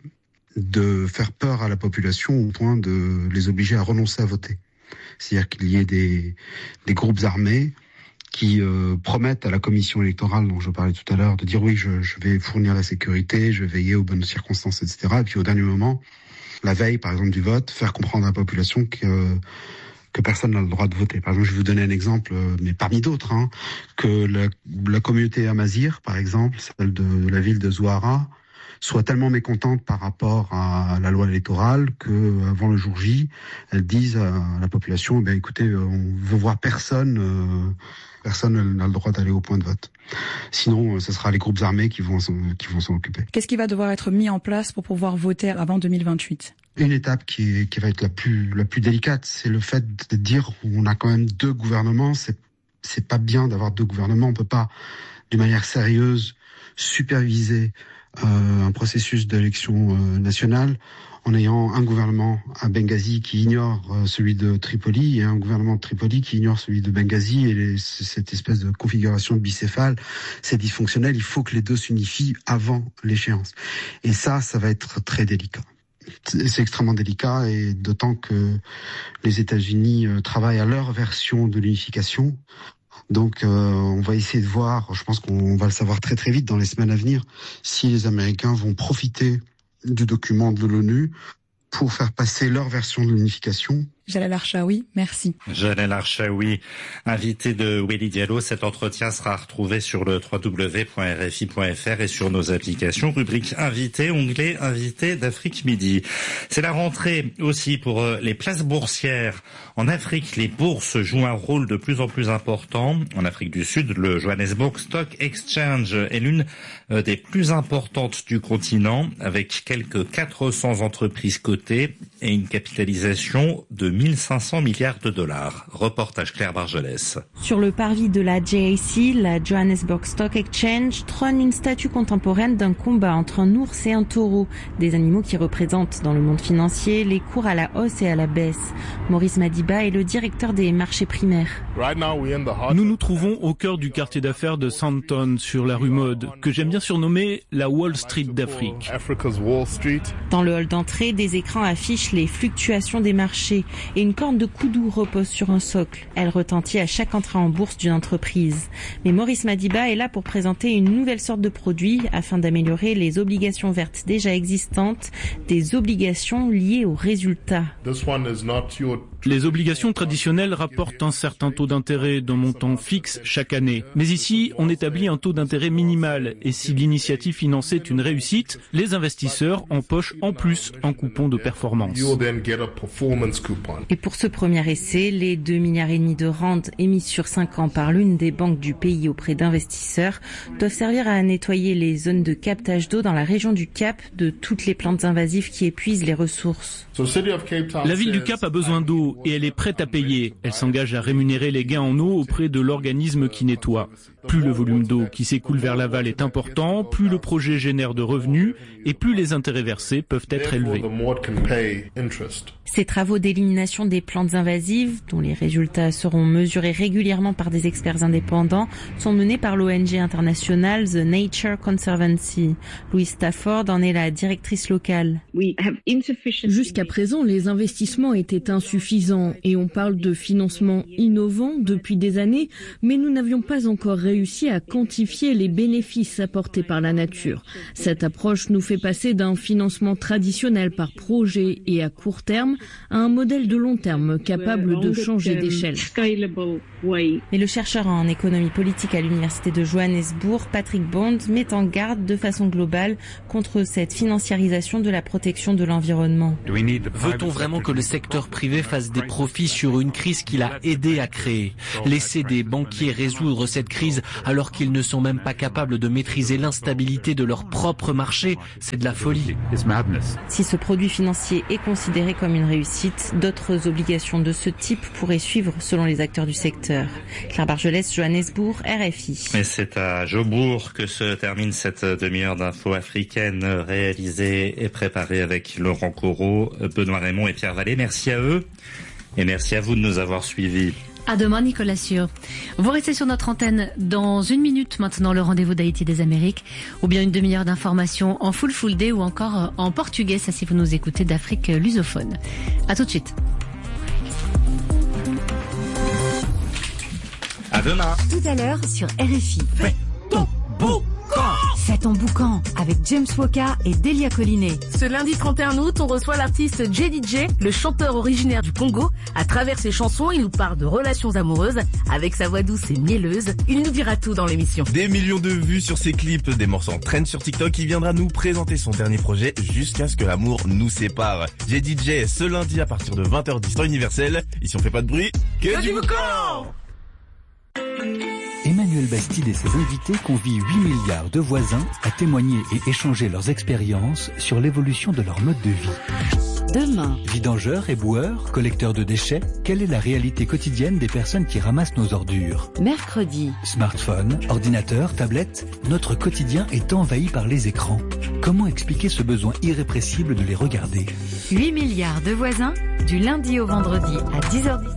de faire peur à la population au point de les obliger à renoncer à voter. C'est-à-dire qu'il y ait des, des groupes armés qui euh, promettent à la commission électorale dont je parlais tout à l'heure de dire oui, je, je vais fournir la sécurité, je vais veiller aux bonnes circonstances, et cetera. Et puis au dernier moment, la veille, par exemple, du vote, faire comprendre à la population que que personne n'a le droit de voter. Par exemple, je vais vous donner un exemple, mais parmi d'autres, hein, que la, la communauté amazigh, par exemple, celle de la ville de Zouara, soit tellement mécontente par rapport à la loi électorale que, avant le jour J, elles disent à la population, ben écoutez, on veut voir personne, euh, personne n'a le droit d'aller au point de vote. Sinon, ce sera les groupes armés qui vont qui vont s'en occuper. Qu'est-ce qui va devoir être mis en place pour pouvoir voter avant deux mille vingt-huit ? Une étape qui, est, qui va être la plus la plus délicate, c'est le fait de dire on a quand même deux gouvernements. C'est c'est pas bien d'avoir deux gouvernements. On peut pas, d'une manière sérieuse, superviser Euh, un processus d'élection euh, nationale en ayant un gouvernement à Benghazi qui ignore euh, celui de Tripoli et un gouvernement de Tripoli qui ignore celui de Benghazi, et les, cette espèce de configuration bicéphale, c'est dysfonctionnel. Il faut que les deux s'unifient avant l'échéance, et ça, ça va être très délicat. C'est extrêmement délicat, et d'autant que les États-Unis euh, travaillent à leur version de l'unification. Donc euh, on va essayer de voir, je pense qu'on va le savoir très très vite dans les semaines à venir, si les Américains vont profiter du document de l'ONU pour faire passer leur version de l'unification. Jalal Archaoui, merci. Jalal Archaoui, invité de Willy Diallo. Cet entretien sera retrouvé sur le w w w point r f i point f r et sur nos applications. Rubrique invité, onglet invité d'Afrique Midi. C'est la rentrée aussi pour les places boursières. En Afrique, les bourses jouent un rôle de plus en plus important. En Afrique du Sud, le Johannesburg Stock Exchange est l'une des plus importantes du continent, avec quelques quatre cents entreprises cotées et une capitalisation de mille cinq cents milliards de dollars. Reportage Claire Bargelès. Sur le parvis de la J A C, la Johannesburg Stock Exchange, trône une statue contemporaine d'un combat entre un ours et un taureau, des animaux qui représentent dans le monde financier les cours à la hausse et à la baisse. Maurice Madiba est le directeur des marchés primaires. Nous nous trouvons au cœur du quartier d'affaires de Sandton, sur la rue Mode, que j'aime bien surnommer la Wall Street d'Afrique. Dans le hall d'entrée, des écrans affichent les fluctuations des marchés et une corne de Koudou repose sur un socle. Elle retentit à chaque entrée en bourse d'une entreprise. Mais Maurice Madiba est là pour présenter une nouvelle sorte de produit afin d'améliorer les obligations vertes déjà existantes, des obligations liées aux résultats. Les obligations traditionnelles rapportent un certain taux d'intérêt d'un montant fixe chaque année. Mais ici, on établit un taux d'intérêt minimal, et si l'initiative financée est une réussite, les investisseurs empochent en plus un coupon de performance. Et pour ce premier essai, les deux milliards et demi de rand émis sur cinq ans par l'une des banques du pays auprès d'investisseurs doivent servir à nettoyer les zones de captage d'eau dans la région du Cap de toutes les plantes invasives qui épuisent les ressources. La ville du Cap a besoin d'eau et elle est prête à payer. Elle s'engage à rémunérer les gains en eau auprès de l'organisme qui nettoie. Plus le volume d'eau qui s'écoule vers l'aval est important, plus le projet génère de revenus et plus les intérêts versés peuvent être élevés. Ces travaux d'élimination des plantes invasives, dont les résultats seront mesurés régulièrement par des experts indépendants, sont menés par l'O N G internationale The Nature Conservancy. Louise Stafford en est la directrice locale. Jusqu'à présent, les investissements étaient insuffisants et on parle de financement innovant depuis des années, mais nous n'avions pas encore réussi réussi à quantifier les bénéfices apportés par la nature. Cette approche nous fait passer d'un financement traditionnel par projet et à court terme à un modèle de long terme capable de changer d'échelle. Mais le chercheur en économie politique à l'université de Johannesburg, Patrick Bond, met en garde de façon globale contre cette financiarisation de la protection de l'environnement. Veut-on vraiment que le secteur privé fasse des profits sur une crise qu'il a aidé à créer? Laisser des banquiers résoudre cette crise alors qu'ils ne sont même pas capables de maîtriser l'instabilité de leur propre marché, c'est de la folie. Si ce produit financier est considéré comme une réussite, d'autres obligations de ce type pourraient suivre selon les acteurs du secteur. Claire Bargelès, Johannesburg, R F I. Et c'est à Jobourg que se termine cette demi-heure d'infos africaines réalisée et préparée avec Laurent Corot, Benoît Raymond et Pierre Vallée. Merci à eux et merci à vous de nous avoir suivis. À demain, Nicolas Sûr. Vous restez sur notre antenne dans une minute maintenant, le rendez-vous d'Haïti des Amériques, ou bien une demi-heure d'information en full full day ou encore en portugais, ça si vous nous écoutez d'Afrique lusophone. À tout de suite. À demain. Tout à l'heure sur R F I. Fais ton boucan. Fais ton boucan avec James Woka et Delia Collinet. Ce lundi trente et un août, on reçoit l'artiste J D J, le chanteur originaire du Congo. À travers ses chansons, il nous parle de relations amoureuses. Avec sa voix douce et mielleuse, il nous dira tout dans l'émission. Des millions de vues sur ses clips, des morceaux en trend sur TikTok. Il viendra nous présenter son dernier projet jusqu'à ce que l'amour nous sépare. J D J ce lundi à partir de vingt heures dix temps universel. Ici on fait pas de bruit, que, que du boucan. Emmanuel Bastide et ses invités convient huit milliards de voisins à témoigner et échanger leurs expériences sur l'évolution de leur mode de vie. Demain, vidangeurs, éboueurs, collecteurs de déchets, quelle est la réalité quotidienne des personnes qui ramassent nos ordures? Mercredi, smartphone, ordinateur, tablette, notre quotidien est envahi par les écrans. Comment expliquer ce besoin irrépressible de les regarder? huit milliards de voisins, du lundi au vendredi à dix heures dix.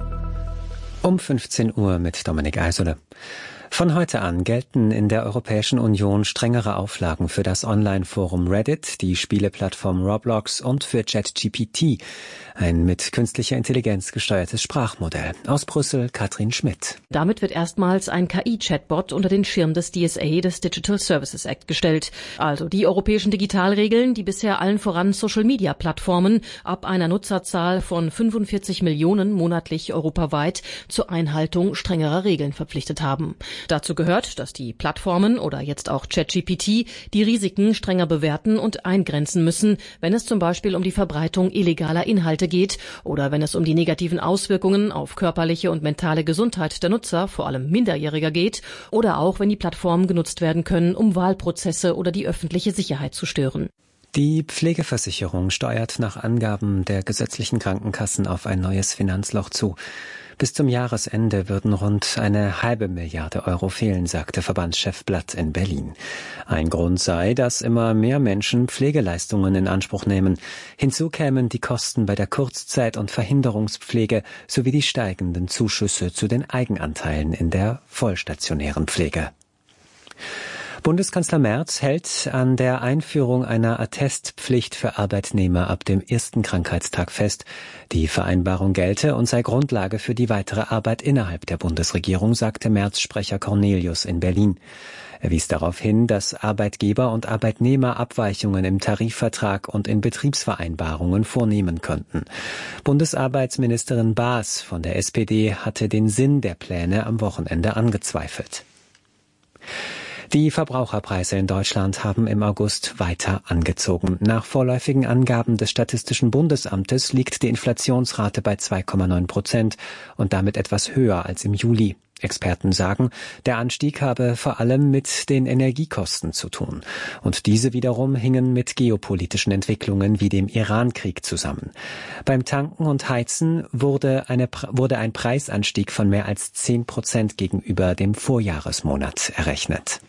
Um fünfzehn Uhr mit Dominik Eisele. Von heute an gelten in der Europäischen Union strengere Auflagen für das Online-Forum Reddit, die Spieleplattform Roblox und für ChatGPT, ein mit künstlicher Intelligenz gesteuertes Sprachmodell. Aus Brüssel, Katrin Schmidt. Damit wird erstmals ein K I-Chatbot unter den Schirm des D S A, des Digital Services Act, gestellt. Also die europäischen Digitalregeln, die bisher allen voran Social-Media-Plattformen ab einer Nutzerzahl von fünfundvierzig Millionen monatlich europaweit zur Einhaltung strengerer Regeln verpflichtet haben. Dazu gehört, dass die Plattformen oder jetzt auch ChatGPT die Risiken strenger bewerten und eingrenzen müssen, wenn es zum Beispiel um die Verbreitung illegaler Inhalte geht oder wenn es um die negativen Auswirkungen auf körperliche und mentale Gesundheit der Nutzer, vor allem Minderjähriger, geht oder auch wenn die Plattformen genutzt werden können, um Wahlprozesse oder die öffentliche Sicherheit zu stören. Die Pflegeversicherung steuert nach Angaben der gesetzlichen Krankenkassen auf ein neues Finanzloch zu. Bis zum Jahresende würden rund eine halbe Milliarde Euro fehlen, sagte Verbandschef Blatt in Berlin. Ein Grund sei, dass immer mehr Menschen Pflegeleistungen in Anspruch nehmen. Hinzu kämen die Kosten bei der Kurzzeit- und Verhinderungspflege sowie die steigenden Zuschüsse zu den Eigenanteilen in der vollstationären Pflege. Bundeskanzler Merz hält an der Einführung einer Attestpflicht für Arbeitnehmer ab dem ersten Krankheitstag fest. Die Vereinbarung gelte und sei Grundlage für die weitere Arbeit innerhalb der Bundesregierung, sagte Merz-Sprecher Cornelius in Berlin. Er wies darauf hin, dass Arbeitgeber und Arbeitnehmer Abweichungen im Tarifvertrag und in Betriebsvereinbarungen vornehmen könnten. Bundesarbeitsministerin Baas von der S P D hatte den Sinn der Pläne am Wochenende angezweifelt. Die Verbraucherpreise in Deutschland haben im August weiter angezogen. Nach vorläufigen Angaben des Statistischen Bundesamtes liegt die Inflationsrate bei zwei Komma neun Prozent und damit etwas höher als im Juli. Experten sagen, der Anstieg habe vor allem mit den Energiekosten zu tun. Und diese wiederum hingen mit geopolitischen Entwicklungen wie dem Iran-Krieg zusammen. Beim Tanken und Heizen wurde, eine, wurde ein Preisanstieg von mehr als zehn Prozent gegenüber dem Vorjahresmonat errechnet.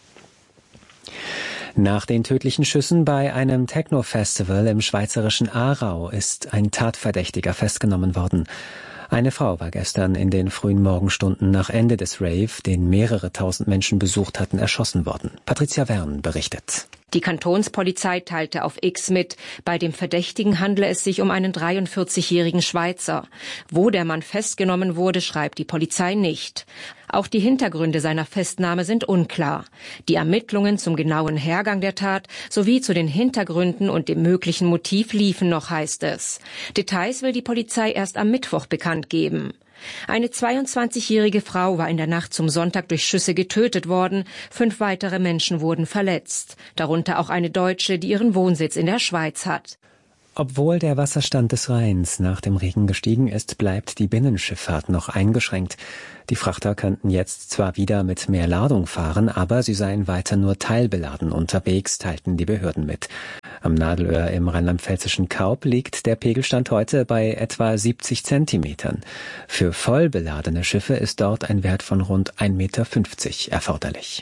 Nach den tödlichen Schüssen bei einem Techno-Festival im schweizerischen Aarau ist ein Tatverdächtiger festgenommen worden. Eine Frau war gestern in den frühen Morgenstunden nach Ende des Rave, den mehrere tausend Menschen besucht hatten, erschossen worden. Patricia Wern berichtet. Die Kantonspolizei teilte auf X mit, bei dem Verdächtigen handle es sich um einen dreiundvierzigjährigen Schweizer. Wo der Mann festgenommen wurde, schreibt die Polizei nicht. Auch die Hintergründe seiner Festnahme sind unklar. Die Ermittlungen zum genauen Hergang der Tat sowie zu den Hintergründen und dem möglichen Motiv liefen noch, heißt es. Details will die Polizei erst am Mittwoch bekannt geben. Eine zweiundzwanzigjährige Frau war in der Nacht zum Sonntag durch Schüsse getötet worden. Fünf weitere Menschen wurden verletzt. Darunter auch eine Deutsche, die ihren Wohnsitz in der Schweiz hat. Obwohl der Wasserstand des Rheins nach dem Regen gestiegen ist, bleibt die Binnenschifffahrt noch eingeschränkt. Die Frachter könnten jetzt zwar wieder mit mehr Ladung fahren, aber sie seien weiter nur teilbeladen unterwegs, teilten die Behörden mit. Am Nadelöhr im rheinland-pfälzischen Kaub liegt der Pegelstand heute bei etwa siebzig Zentimetern. Für voll beladene Schiffe ist dort ein Wert von rund ein Meter fünfzig erforderlich.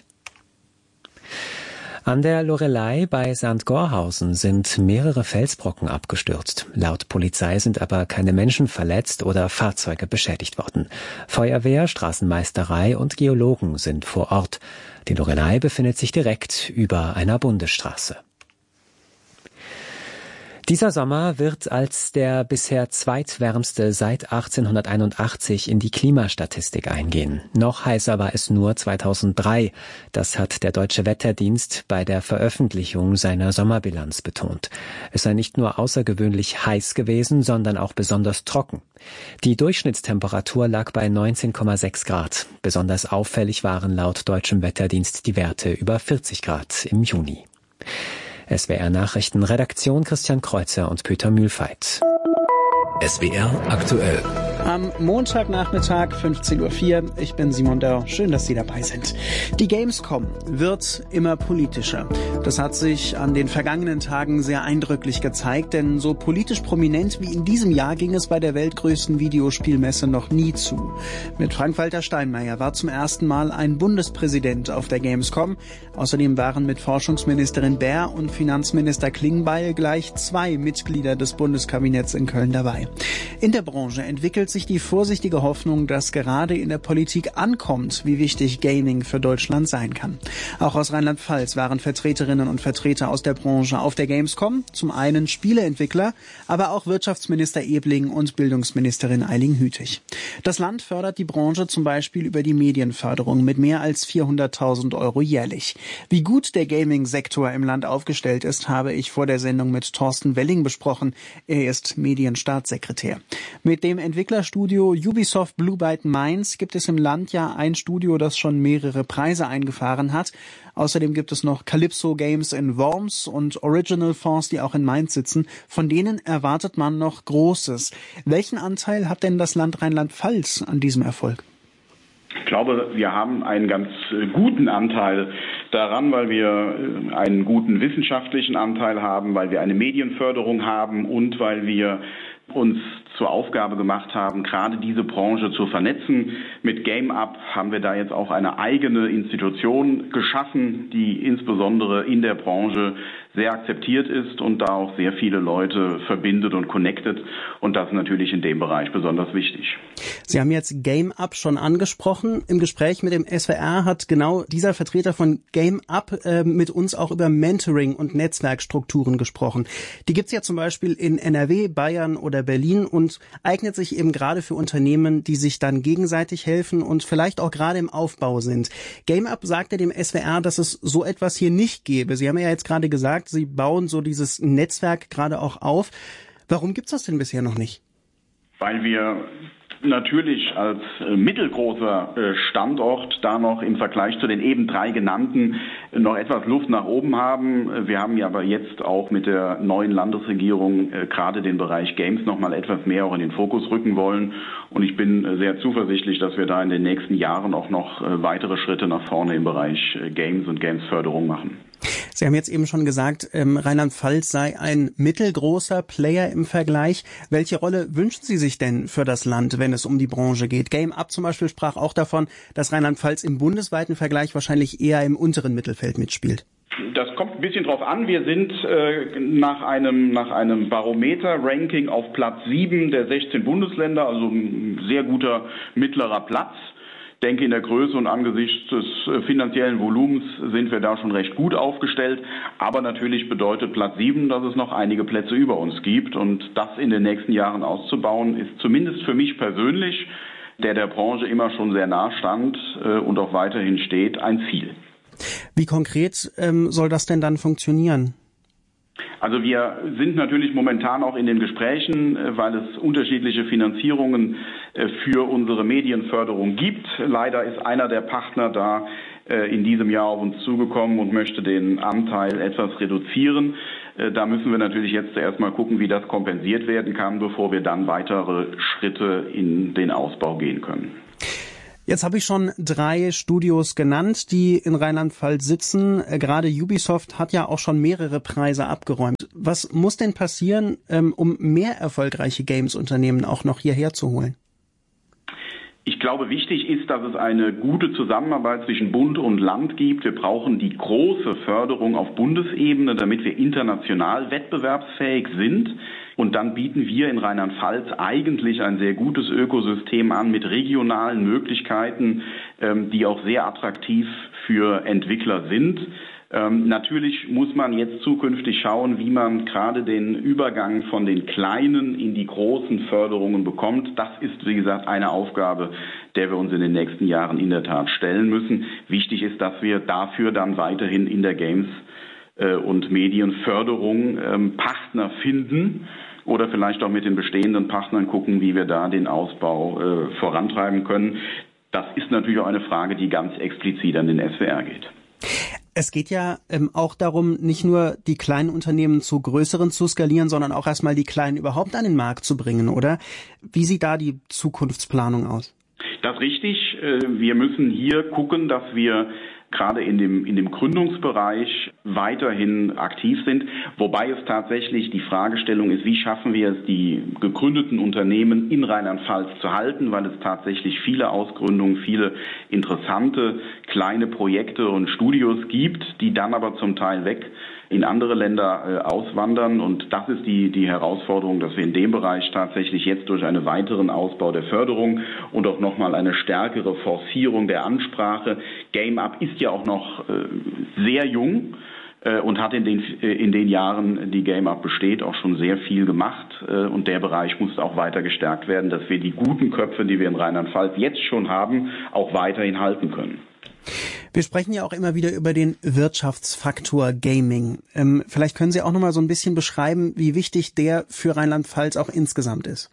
An der Loreley bei Sankt Gorhausen sind mehrere Felsbrocken abgestürzt. Laut Polizei sind aber keine Menschen verletzt oder Fahrzeuge beschädigt worden. Feuerwehr, Straßenmeisterei und Geologen sind vor Ort. Die Loreley befindet sich direkt über einer Bundesstraße. Dieser Sommer wird als der bisher zweitwärmste seit achtzehnhunderteinundachtzig in die Klimastatistik eingehen. Noch heißer war es nur zweitausenddrei. Das hat der Deutsche Wetterdienst bei der Veröffentlichung seiner Sommerbilanz betont. Es sei nicht nur außergewöhnlich heiß gewesen, sondern auch besonders trocken. Die Durchschnittstemperatur lag bei neunzehn Komma sechs Grad. Besonders auffällig waren laut Deutschem Wetterdienst die Werte über vierzig Grad im Juni. S W R Nachrichten, Redaktion Christian Kreuzer und Peter Mühlfeit. S W R aktuell. Am Montagnachmittag fünfzehn Uhr vier. Ich bin Simon Dörr. Schön, dass Sie dabei sind. Die Gamescom wird immer politischer. Das hat sich an den vergangenen Tagen sehr eindrücklich gezeigt, denn so politisch prominent wie in diesem Jahr ging es bei der weltgrößten Videospielmesse noch nie zu. Mit Frank-Walter Steinmeier war zum ersten Mal ein Bundespräsident auf der Gamescom. Außerdem waren mit Forschungsministerin Baer und Finanzminister Klingbeil gleich zwei Mitglieder des Bundeskabinetts in Köln dabei. In der Branche entwickelt sich die vorsichtige Hoffnung, dass gerade in der Politik ankommt, wie wichtig Gaming für Deutschland sein kann. Auch aus Rheinland-Pfalz waren Vertreterinnen und Vertreter aus der Branche auf der Gamescom. Zum einen Spieleentwickler, aber auch Wirtschaftsminister Ebling und Bildungsministerin Eiling-Hütig. Das Land fördert die Branche zum Beispiel über die Medienförderung mit mehr als vierhunderttausend Euro jährlich. Wie gut der Gaming-Sektor im Land aufgestellt ist, habe ich vor der Sendung mit Thorsten Welling besprochen. Er ist Medienstaatssekretär. Mit dem Entwicklerstudio Ubisoft Blue Byte Mainz gibt es im Land ja ein Studio, das schon mehrere Preise eingefahren hat. Außerdem gibt es noch Calypso Games in Worms und Original Force, die auch in Mainz sitzen. Von denen erwartet man noch Großes. Welchen Anteil hat denn das Land Rheinland-Pfalz an diesem Erfolg? Ich glaube, wir haben einen ganz guten Anteil daran, weil wir einen guten wissenschaftlichen Anteil haben, weil wir eine Medienförderung haben und weil wir uns zur Aufgabe gemacht haben, gerade diese Branche zu vernetzen. Mit GameUp haben wir da jetzt auch eine eigene Institution geschaffen, die insbesondere in der Branche sehr akzeptiert ist und da auch sehr viele Leute verbindet und connectet. Und das ist natürlich in dem Bereich besonders wichtig. Sie haben jetzt GameUp schon angesprochen. Im Gespräch mit dem S W R hat genau dieser Vertreter von GameUp äh, mit uns auch über Mentoring und Netzwerkstrukturen gesprochen. Die gibt's ja zum Beispiel in N R W, Bayern oder Berlin und eignet sich eben gerade für Unternehmen, die sich dann gegenseitig helfen und vielleicht auch gerade im Aufbau sind. GameUp sagte dem S W R, dass es so etwas hier nicht gäbe. Sie haben ja jetzt gerade gesagt, Sie bauen so dieses Netzwerk gerade auch auf. Warum gibt's das denn bisher noch nicht? Weil wir natürlich als mittelgroßer Standort da noch im Vergleich zu den eben drei genannten noch etwas Luft nach oben haben. Wir haben ja aber jetzt auch mit der neuen Landesregierung gerade den Bereich Games noch mal etwas mehr auch in den Fokus rücken wollen. Und ich bin sehr zuversichtlich, dass wir da in den nächsten Jahren auch noch weitere Schritte nach vorne im Bereich Games und Gamesförderung machen. Sie haben jetzt eben schon gesagt, ähm, Rheinland-Pfalz sei ein mittelgroßer Player im Vergleich. Welche Rolle wünschen Sie sich denn für das Land, wenn es um die Branche geht? GameUp zum Beispiel sprach auch davon, dass Rheinland-Pfalz im bundesweiten Vergleich wahrscheinlich eher im unteren Mittelfeld mitspielt. Das kommt ein bisschen drauf an. Wir sind äh, nach einem nach einem Barometer-Ranking auf Platz sieben der sechzehn Bundesländer, also ein sehr guter mittlerer Platz. Ich denke, in der Größe und angesichts des äh, finanziellen Volumens sind wir da schon recht gut aufgestellt. Aber natürlich bedeutet Platz sieben, dass es noch einige Plätze über uns gibt. Und das in den nächsten Jahren auszubauen, ist zumindest für mich persönlich, der der Branche immer schon sehr nah stand äh, und auch weiterhin steht, ein Ziel. Wie konkret ähm, soll das denn dann funktionieren? Also wir sind natürlich momentan auch in den Gesprächen, weil es unterschiedliche Finanzierungen für unsere Medienförderung gibt. Leider ist einer der Partner da in diesem Jahr auf uns zugekommen und möchte den Anteil etwas reduzieren. Da müssen wir natürlich jetzt zuerst mal gucken, wie das kompensiert werden kann, bevor wir dann weitere Schritte in den Ausbau gehen können. Jetzt habe ich schon drei Studios genannt, die in Rheinland-Pfalz sitzen. Gerade Ubisoft hat ja auch schon mehrere Preise abgeräumt. Was muss denn passieren, um mehr erfolgreiche Games-Unternehmen auch noch hierher zu holen? Ich glaube, wichtig ist, dass es eine gute Zusammenarbeit zwischen Bund und Land gibt. Wir brauchen die große Förderung auf Bundesebene, damit wir international wettbewerbsfähig sind. Und dann bieten wir in Rheinland-Pfalz eigentlich ein sehr gutes Ökosystem an mit regionalen Möglichkeiten, die auch sehr attraktiv für Entwickler sind. Ähm, natürlich muss man jetzt zukünftig schauen, wie man gerade den Übergang von den kleinen in die großen Förderungen bekommt. Das ist, wie gesagt, eine Aufgabe, der wir uns in den nächsten Jahren in der Tat stellen müssen. Wichtig ist, dass wir dafür dann weiterhin in der Games- äh, und Medienförderung ähm, Partner finden oder vielleicht auch mit den bestehenden Partnern gucken, wie wir da den Ausbau äh, vorantreiben können. Das ist natürlich auch eine Frage, die ganz explizit an den S W R geht. Es geht ja ähm, auch darum, nicht nur die kleinen Unternehmen zu größeren zu skalieren, sondern auch erstmal die kleinen überhaupt an den Markt zu bringen, oder? Wie sieht da die Zukunftsplanung aus? Das ist richtig. Wir müssen hier gucken, dass wir gerade in dem, in dem Gründungsbereich weiterhin aktiv sind, wobei es tatsächlich die Fragestellung ist, wie schaffen wir es, die gegründeten Unternehmen in Rheinland-Pfalz zu halten, weil es tatsächlich viele Ausgründungen, viele interessante kleine Projekte und Studios gibt, die dann aber zum Teil weg in andere Länder äh, auswandern. Und das ist die, die Herausforderung, dass wir in dem Bereich tatsächlich jetzt durch einen weiteren Ausbau der Förderung und auch nochmal eine stärkere Forcierung der Ansprache. Game Up ist ja auch noch äh, sehr jung äh, und hat in den, äh, in den Jahren, die Game Up besteht, auch schon sehr viel gemacht. Äh, und der Bereich muss auch weiter gestärkt werden, dass wir die guten Köpfe, die wir in Rheinland-Pfalz jetzt schon haben, auch weiterhin halten können. Wir sprechen ja auch immer wieder über den Wirtschaftsfaktor Gaming. Ähm, vielleicht können Sie auch noch mal so ein bisschen beschreiben, wie wichtig der für Rheinland-Pfalz auch insgesamt ist.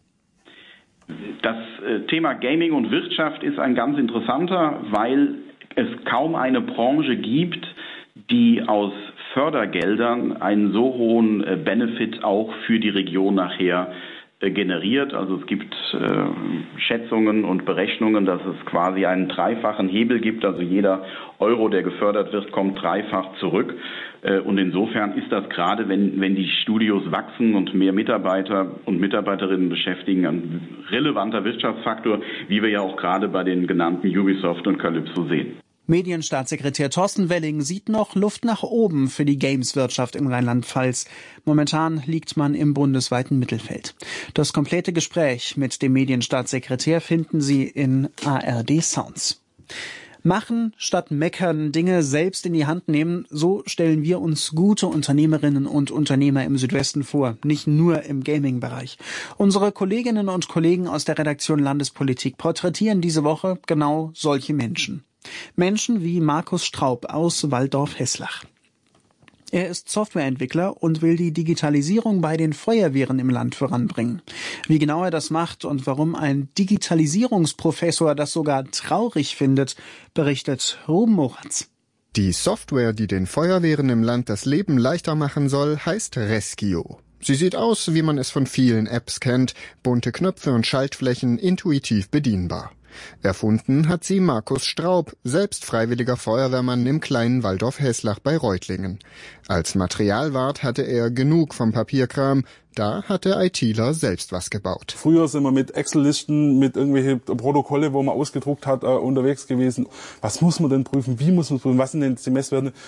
Das äh, Thema Gaming und Wirtschaft ist ein ganz interessanter, weil es kaum eine Branche gibt, die aus Fördergeldern einen so hohen äh, Benefit auch für die Region nachher generiert. Also es gibt äh, Schätzungen und Berechnungen, dass es quasi einen dreifachen Hebel gibt. Also jeder Euro, der gefördert wird, kommt dreifach zurück. Äh, und insofern ist das gerade, wenn, wenn die Studios wachsen und mehr Mitarbeiter und Mitarbeiterinnen beschäftigen, ein relevanter Wirtschaftsfaktor, wie wir ja auch gerade bei den genannten Ubisoft und Calypso sehen. Medienstaatssekretär Thorsten Welling sieht noch Luft nach oben für die Games-Wirtschaft in Rheinland-Pfalz. Momentan liegt man im bundesweiten Mittelfeld. Das komplette Gespräch mit dem Medienstaatssekretär finden Sie in A R D Sounds. Machen statt meckern, Dinge selbst in die Hand nehmen, so stellen wir uns gute Unternehmerinnen und Unternehmer im Südwesten vor, nicht nur im Gaming-Bereich. Unsere Kolleginnen und Kollegen aus der Redaktion Landespolitik porträtieren diese Woche genau solche Menschen. Menschen wie Markus Straub aus Walldorf-Hesslach. Er ist Softwareentwickler und will die Digitalisierung bei den Feuerwehren im Land voranbringen. Wie genau er das macht und warum ein Digitalisierungsprofessor das sogar traurig findet, berichtet Ruben Moratz. Die Software, die den Feuerwehren im Land das Leben leichter machen soll, heißt Rescue. Sie sieht aus, wie man es von vielen Apps kennt, bunte Knöpfe und Schaltflächen, intuitiv bedienbar. Erfunden hat sie Markus Straub, selbst freiwilliger Feuerwehrmann im kleinen Walldorf-Hesslach bei Reutlingen. Als Materialwart hatte er genug vom Papierkram, da hat der ITler selbst was gebaut. Früher sind wir mit Excel-Listen, mit irgendwelche Protokolle, wo man ausgedruckt hat, äh, unterwegs gewesen. Was muss man denn prüfen, wie muss man prüfen, was sind denn die Messwerte?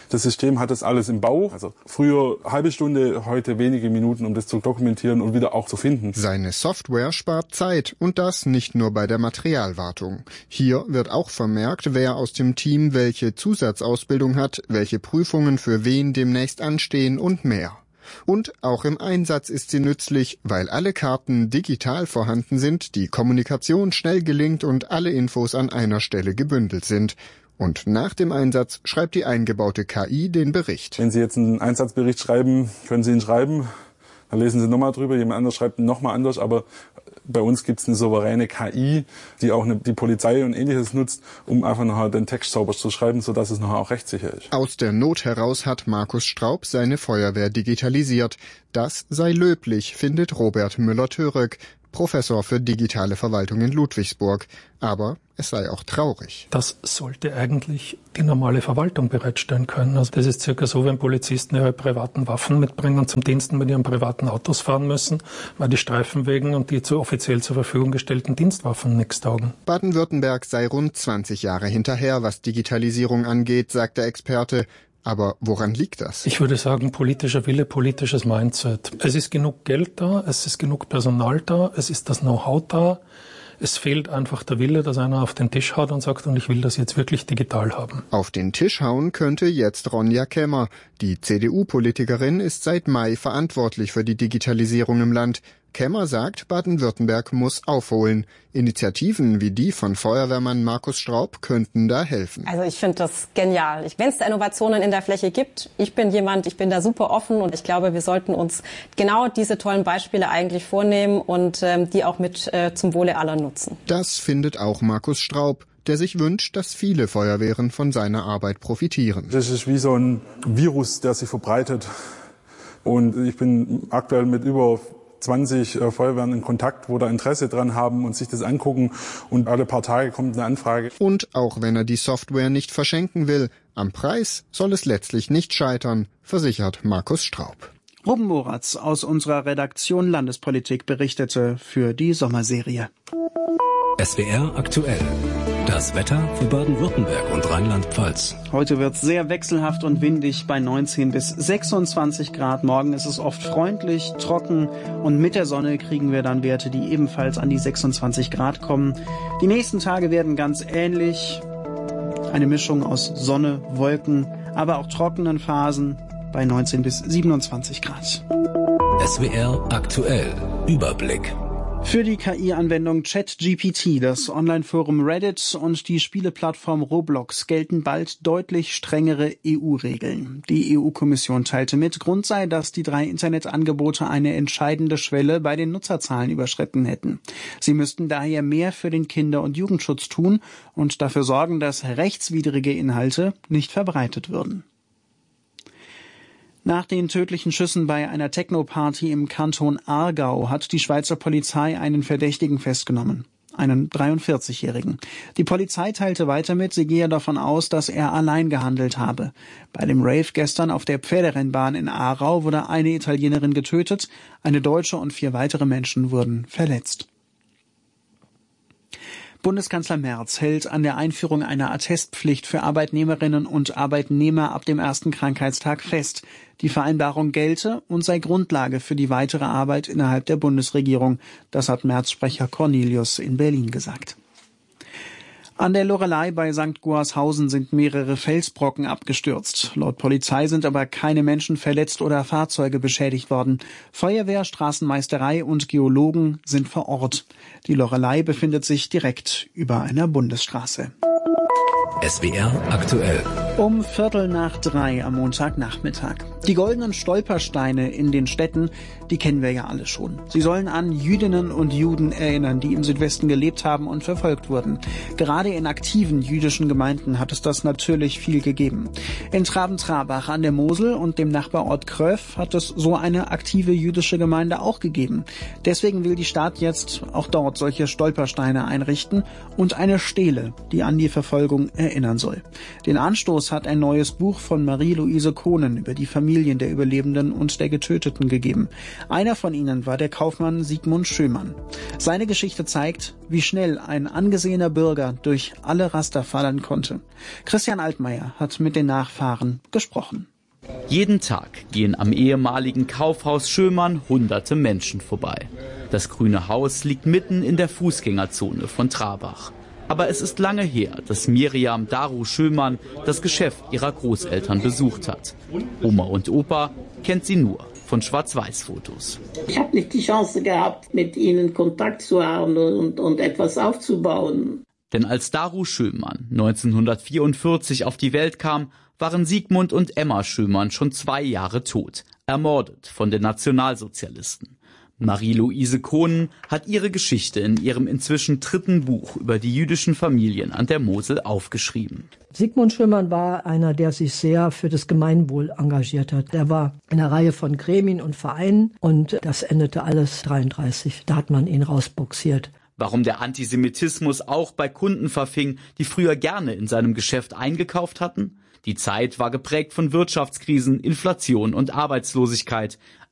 Das System hat das alles im Bau. Also früher halbe Stunde, heute wenige Minuten, um das zu dokumentieren und wieder auch zu finden. Seine Software spart Zeit und das nicht nur bei der Materialwartung. Hier wird auch vermerkt, wer aus dem Team welche Zusatzausbildung hat, welche Prüfungen für wen demnächst anstehen und mehr. Und auch im Einsatz ist sie nützlich, weil alle Karten digital vorhanden sind, die Kommunikation schnell gelingt und alle Infos an einer Stelle gebündelt sind. Und nach dem Einsatz schreibt die eingebaute K I den Bericht. Wenn Sie jetzt einen Einsatzbericht schreiben, können Sie ihn schreiben, dann lesen Sie nochmal drüber, jemand anders schreibt ihn nochmal anders, aber bei uns gibt es eine souveräne K I, die auch eine, die Polizei und Ähnliches nutzt, um einfach nachher den Text sauber zu schreiben, sodass es nachher auch rechtssicher ist. Aus der Not heraus hat Markus Straub seine Feuerwehr digitalisiert. Das sei löblich, findet Robert Müller-Török, Professor für digitale Verwaltung in Ludwigsburg. Aber es sei auch traurig. Das sollte eigentlich die normale Verwaltung bereitstellen können. Also das ist circa so, wenn Polizisten ihre privaten Waffen mitbringen und zum Diensten mit ihren privaten Autos fahren müssen, weil die Streifenwegen und die zu offiziell zur Verfügung gestellten Dienstwaffen nichts taugen. Baden-Württemberg sei rund zwanzig Jahre hinterher, was Digitalisierung angeht, sagt der Experte. Aber woran liegt das? Ich würde sagen, politischer Wille, politisches Mindset. Es ist genug Geld da, es ist genug Personal da, es ist das Know-how da. Es fehlt einfach der Wille, dass einer auf den Tisch haut und sagt, und ich will das jetzt wirklich digital haben. Auf den Tisch hauen könnte jetzt Ronja Kemmer. Die C D U-Politikerin ist seit Mai verantwortlich für die Digitalisierung im Land. Kemmer sagt, Baden-Württemberg muss aufholen. Initiativen wie die von Feuerwehrmann Markus Straub könnten da helfen. Also ich finde das genial. Wenn es da Innovationen in der Fläche gibt, ich bin jemand, ich bin da super offen und ich glaube, wir sollten uns genau diese tollen Beispiele eigentlich vornehmen und ähm, die auch mit äh, zum Wohle aller nutzen. Das findet auch Markus Straub, der sich wünscht, dass viele Feuerwehren von seiner Arbeit profitieren. Das ist wie so ein Virus, der sich verbreitet. Und ich bin aktuell mit über zwanzig äh, Feuerwehren in Kontakt, wo da Interesse dran haben und sich das angucken und alle paar Tage kommt eine Anfrage. Und auch wenn er die Software nicht verschenken will, am Preis soll es letztlich nicht scheitern, versichert Markus Straub. Ruben Moratz aus unserer Redaktion Landespolitik berichtete für die Sommerserie. S W R aktuell. Das Wetter für Baden-Württemberg und Rheinland-Pfalz. Heute wird es sehr wechselhaft und windig bei neunzehn bis sechsundzwanzig Grad. Morgen ist es oft freundlich, trocken und mit der Sonne kriegen wir dann Werte, die ebenfalls an die sechsundzwanzig Grad kommen. Die nächsten Tage werden ganz ähnlich. Eine Mischung aus Sonne, Wolken, aber auch trockenen Phasen bei neunzehn bis siebenundzwanzig Grad. S W R aktuell. Überblick. Für die K I-Anwendung ChatGPT, das Online-Forum Reddit und die Spieleplattform Roblox gelten bald deutlich strengere E U-Regeln. Die E U-Kommission teilte mit, Grund sei, dass die drei Internetangebote eine entscheidende Schwelle bei den Nutzerzahlen überschritten hätten. Sie müssten daher mehr für den Kinder- und Jugendschutz tun und dafür sorgen, dass rechtswidrige Inhalte nicht verbreitet würden. Nach den tödlichen Schüssen bei einer Techno-Party im Kanton Aargau hat die Schweizer Polizei einen Verdächtigen festgenommen, einen dreiundvierzigjährigen. Die Polizei teilte weiter mit, sie gehe davon aus, dass er allein gehandelt habe. Bei dem Rave gestern auf der Pferderennbahn in Aarau wurde eine Italienerin getötet, eine Deutsche und vier weitere Menschen wurden verletzt. Bundeskanzler Merz hält an der Einführung einer Attestpflicht für Arbeitnehmerinnen und Arbeitnehmer ab dem ersten Krankheitstag fest. Die Vereinbarung gelte und sei Grundlage für die weitere Arbeit innerhalb der Bundesregierung. Das hat Merz-Sprecher Cornelius in Berlin gesagt. An der Loreley bei Sankt Goarshausen sind mehrere Felsbrocken abgestürzt. Laut Polizei sind aber keine Menschen verletzt oder Fahrzeuge beschädigt worden. Feuerwehr, Straßenmeisterei und Geologen sind vor Ort. Die Loreley befindet sich direkt über einer Bundesstraße. S W R aktuell. Um Viertel nach drei am Montagnachmittag. Die goldenen Stolpersteine in den Städten, die kennen wir ja alle schon. Sie sollen an Jüdinnen und Juden erinnern, die im Südwesten gelebt haben und verfolgt wurden. Gerade in aktiven jüdischen Gemeinden hat es das natürlich viel gegeben. In Traben-Trabach an der Mosel und dem Nachbarort Kröv hat es so eine aktive jüdische Gemeinde auch gegeben. Deswegen will die Stadt jetzt auch dort solche Stolpersteine einrichten und eine Stele, die an die Verfolgung erinnern soll. Den Anstoß es hat ein neues Buch von Marie-Louise Kohnen über die Familien der Überlebenden und der Getöteten gegeben. Einer von ihnen war der Kaufmann Sigmund Schömann. Seine Geschichte zeigt, wie schnell ein angesehener Bürger durch alle Raster fallen konnte. Christian Altmaier hat mit den Nachfahren gesprochen. Jeden Tag gehen am ehemaligen Kaufhaus Schömann hunderte Menschen vorbei. Das Grüne Haus liegt mitten in der Fußgängerzone von Trabach. Aber es ist lange her, dass Miriam Daru Schömann das Geschäft ihrer Großeltern besucht hat. Oma und Opa kennt sie nur von Schwarz-Weiß-Fotos. Ich habe nicht die Chance gehabt, mit ihnen Kontakt zu haben und, und etwas aufzubauen. Denn als Daru Schömann neunzehnhundertvierundvierzig auf die Welt kam, waren Sigmund und Emma Schömann schon zwei Jahre tot, ermordet von den Nationalsozialisten. Marie-Louise Kohnen hat ihre Geschichte in ihrem inzwischen dritten Buch über die jüdischen Familien an der Mosel aufgeschrieben. Sigmund Schömann war einer, der sich sehr für das Gemeinwohl engagiert hat. Er war in einer Reihe von Gremien und Vereinen und das endete alles dreiunddreißig. Da hat man ihn rausboxiert. Warum der Antisemitismus auch bei Kunden verfing, die früher gerne in seinem Geschäft eingekauft hatten? Die Zeit war geprägt von Wirtschaftskrisen, Inflation und Arbeitslosigkeit.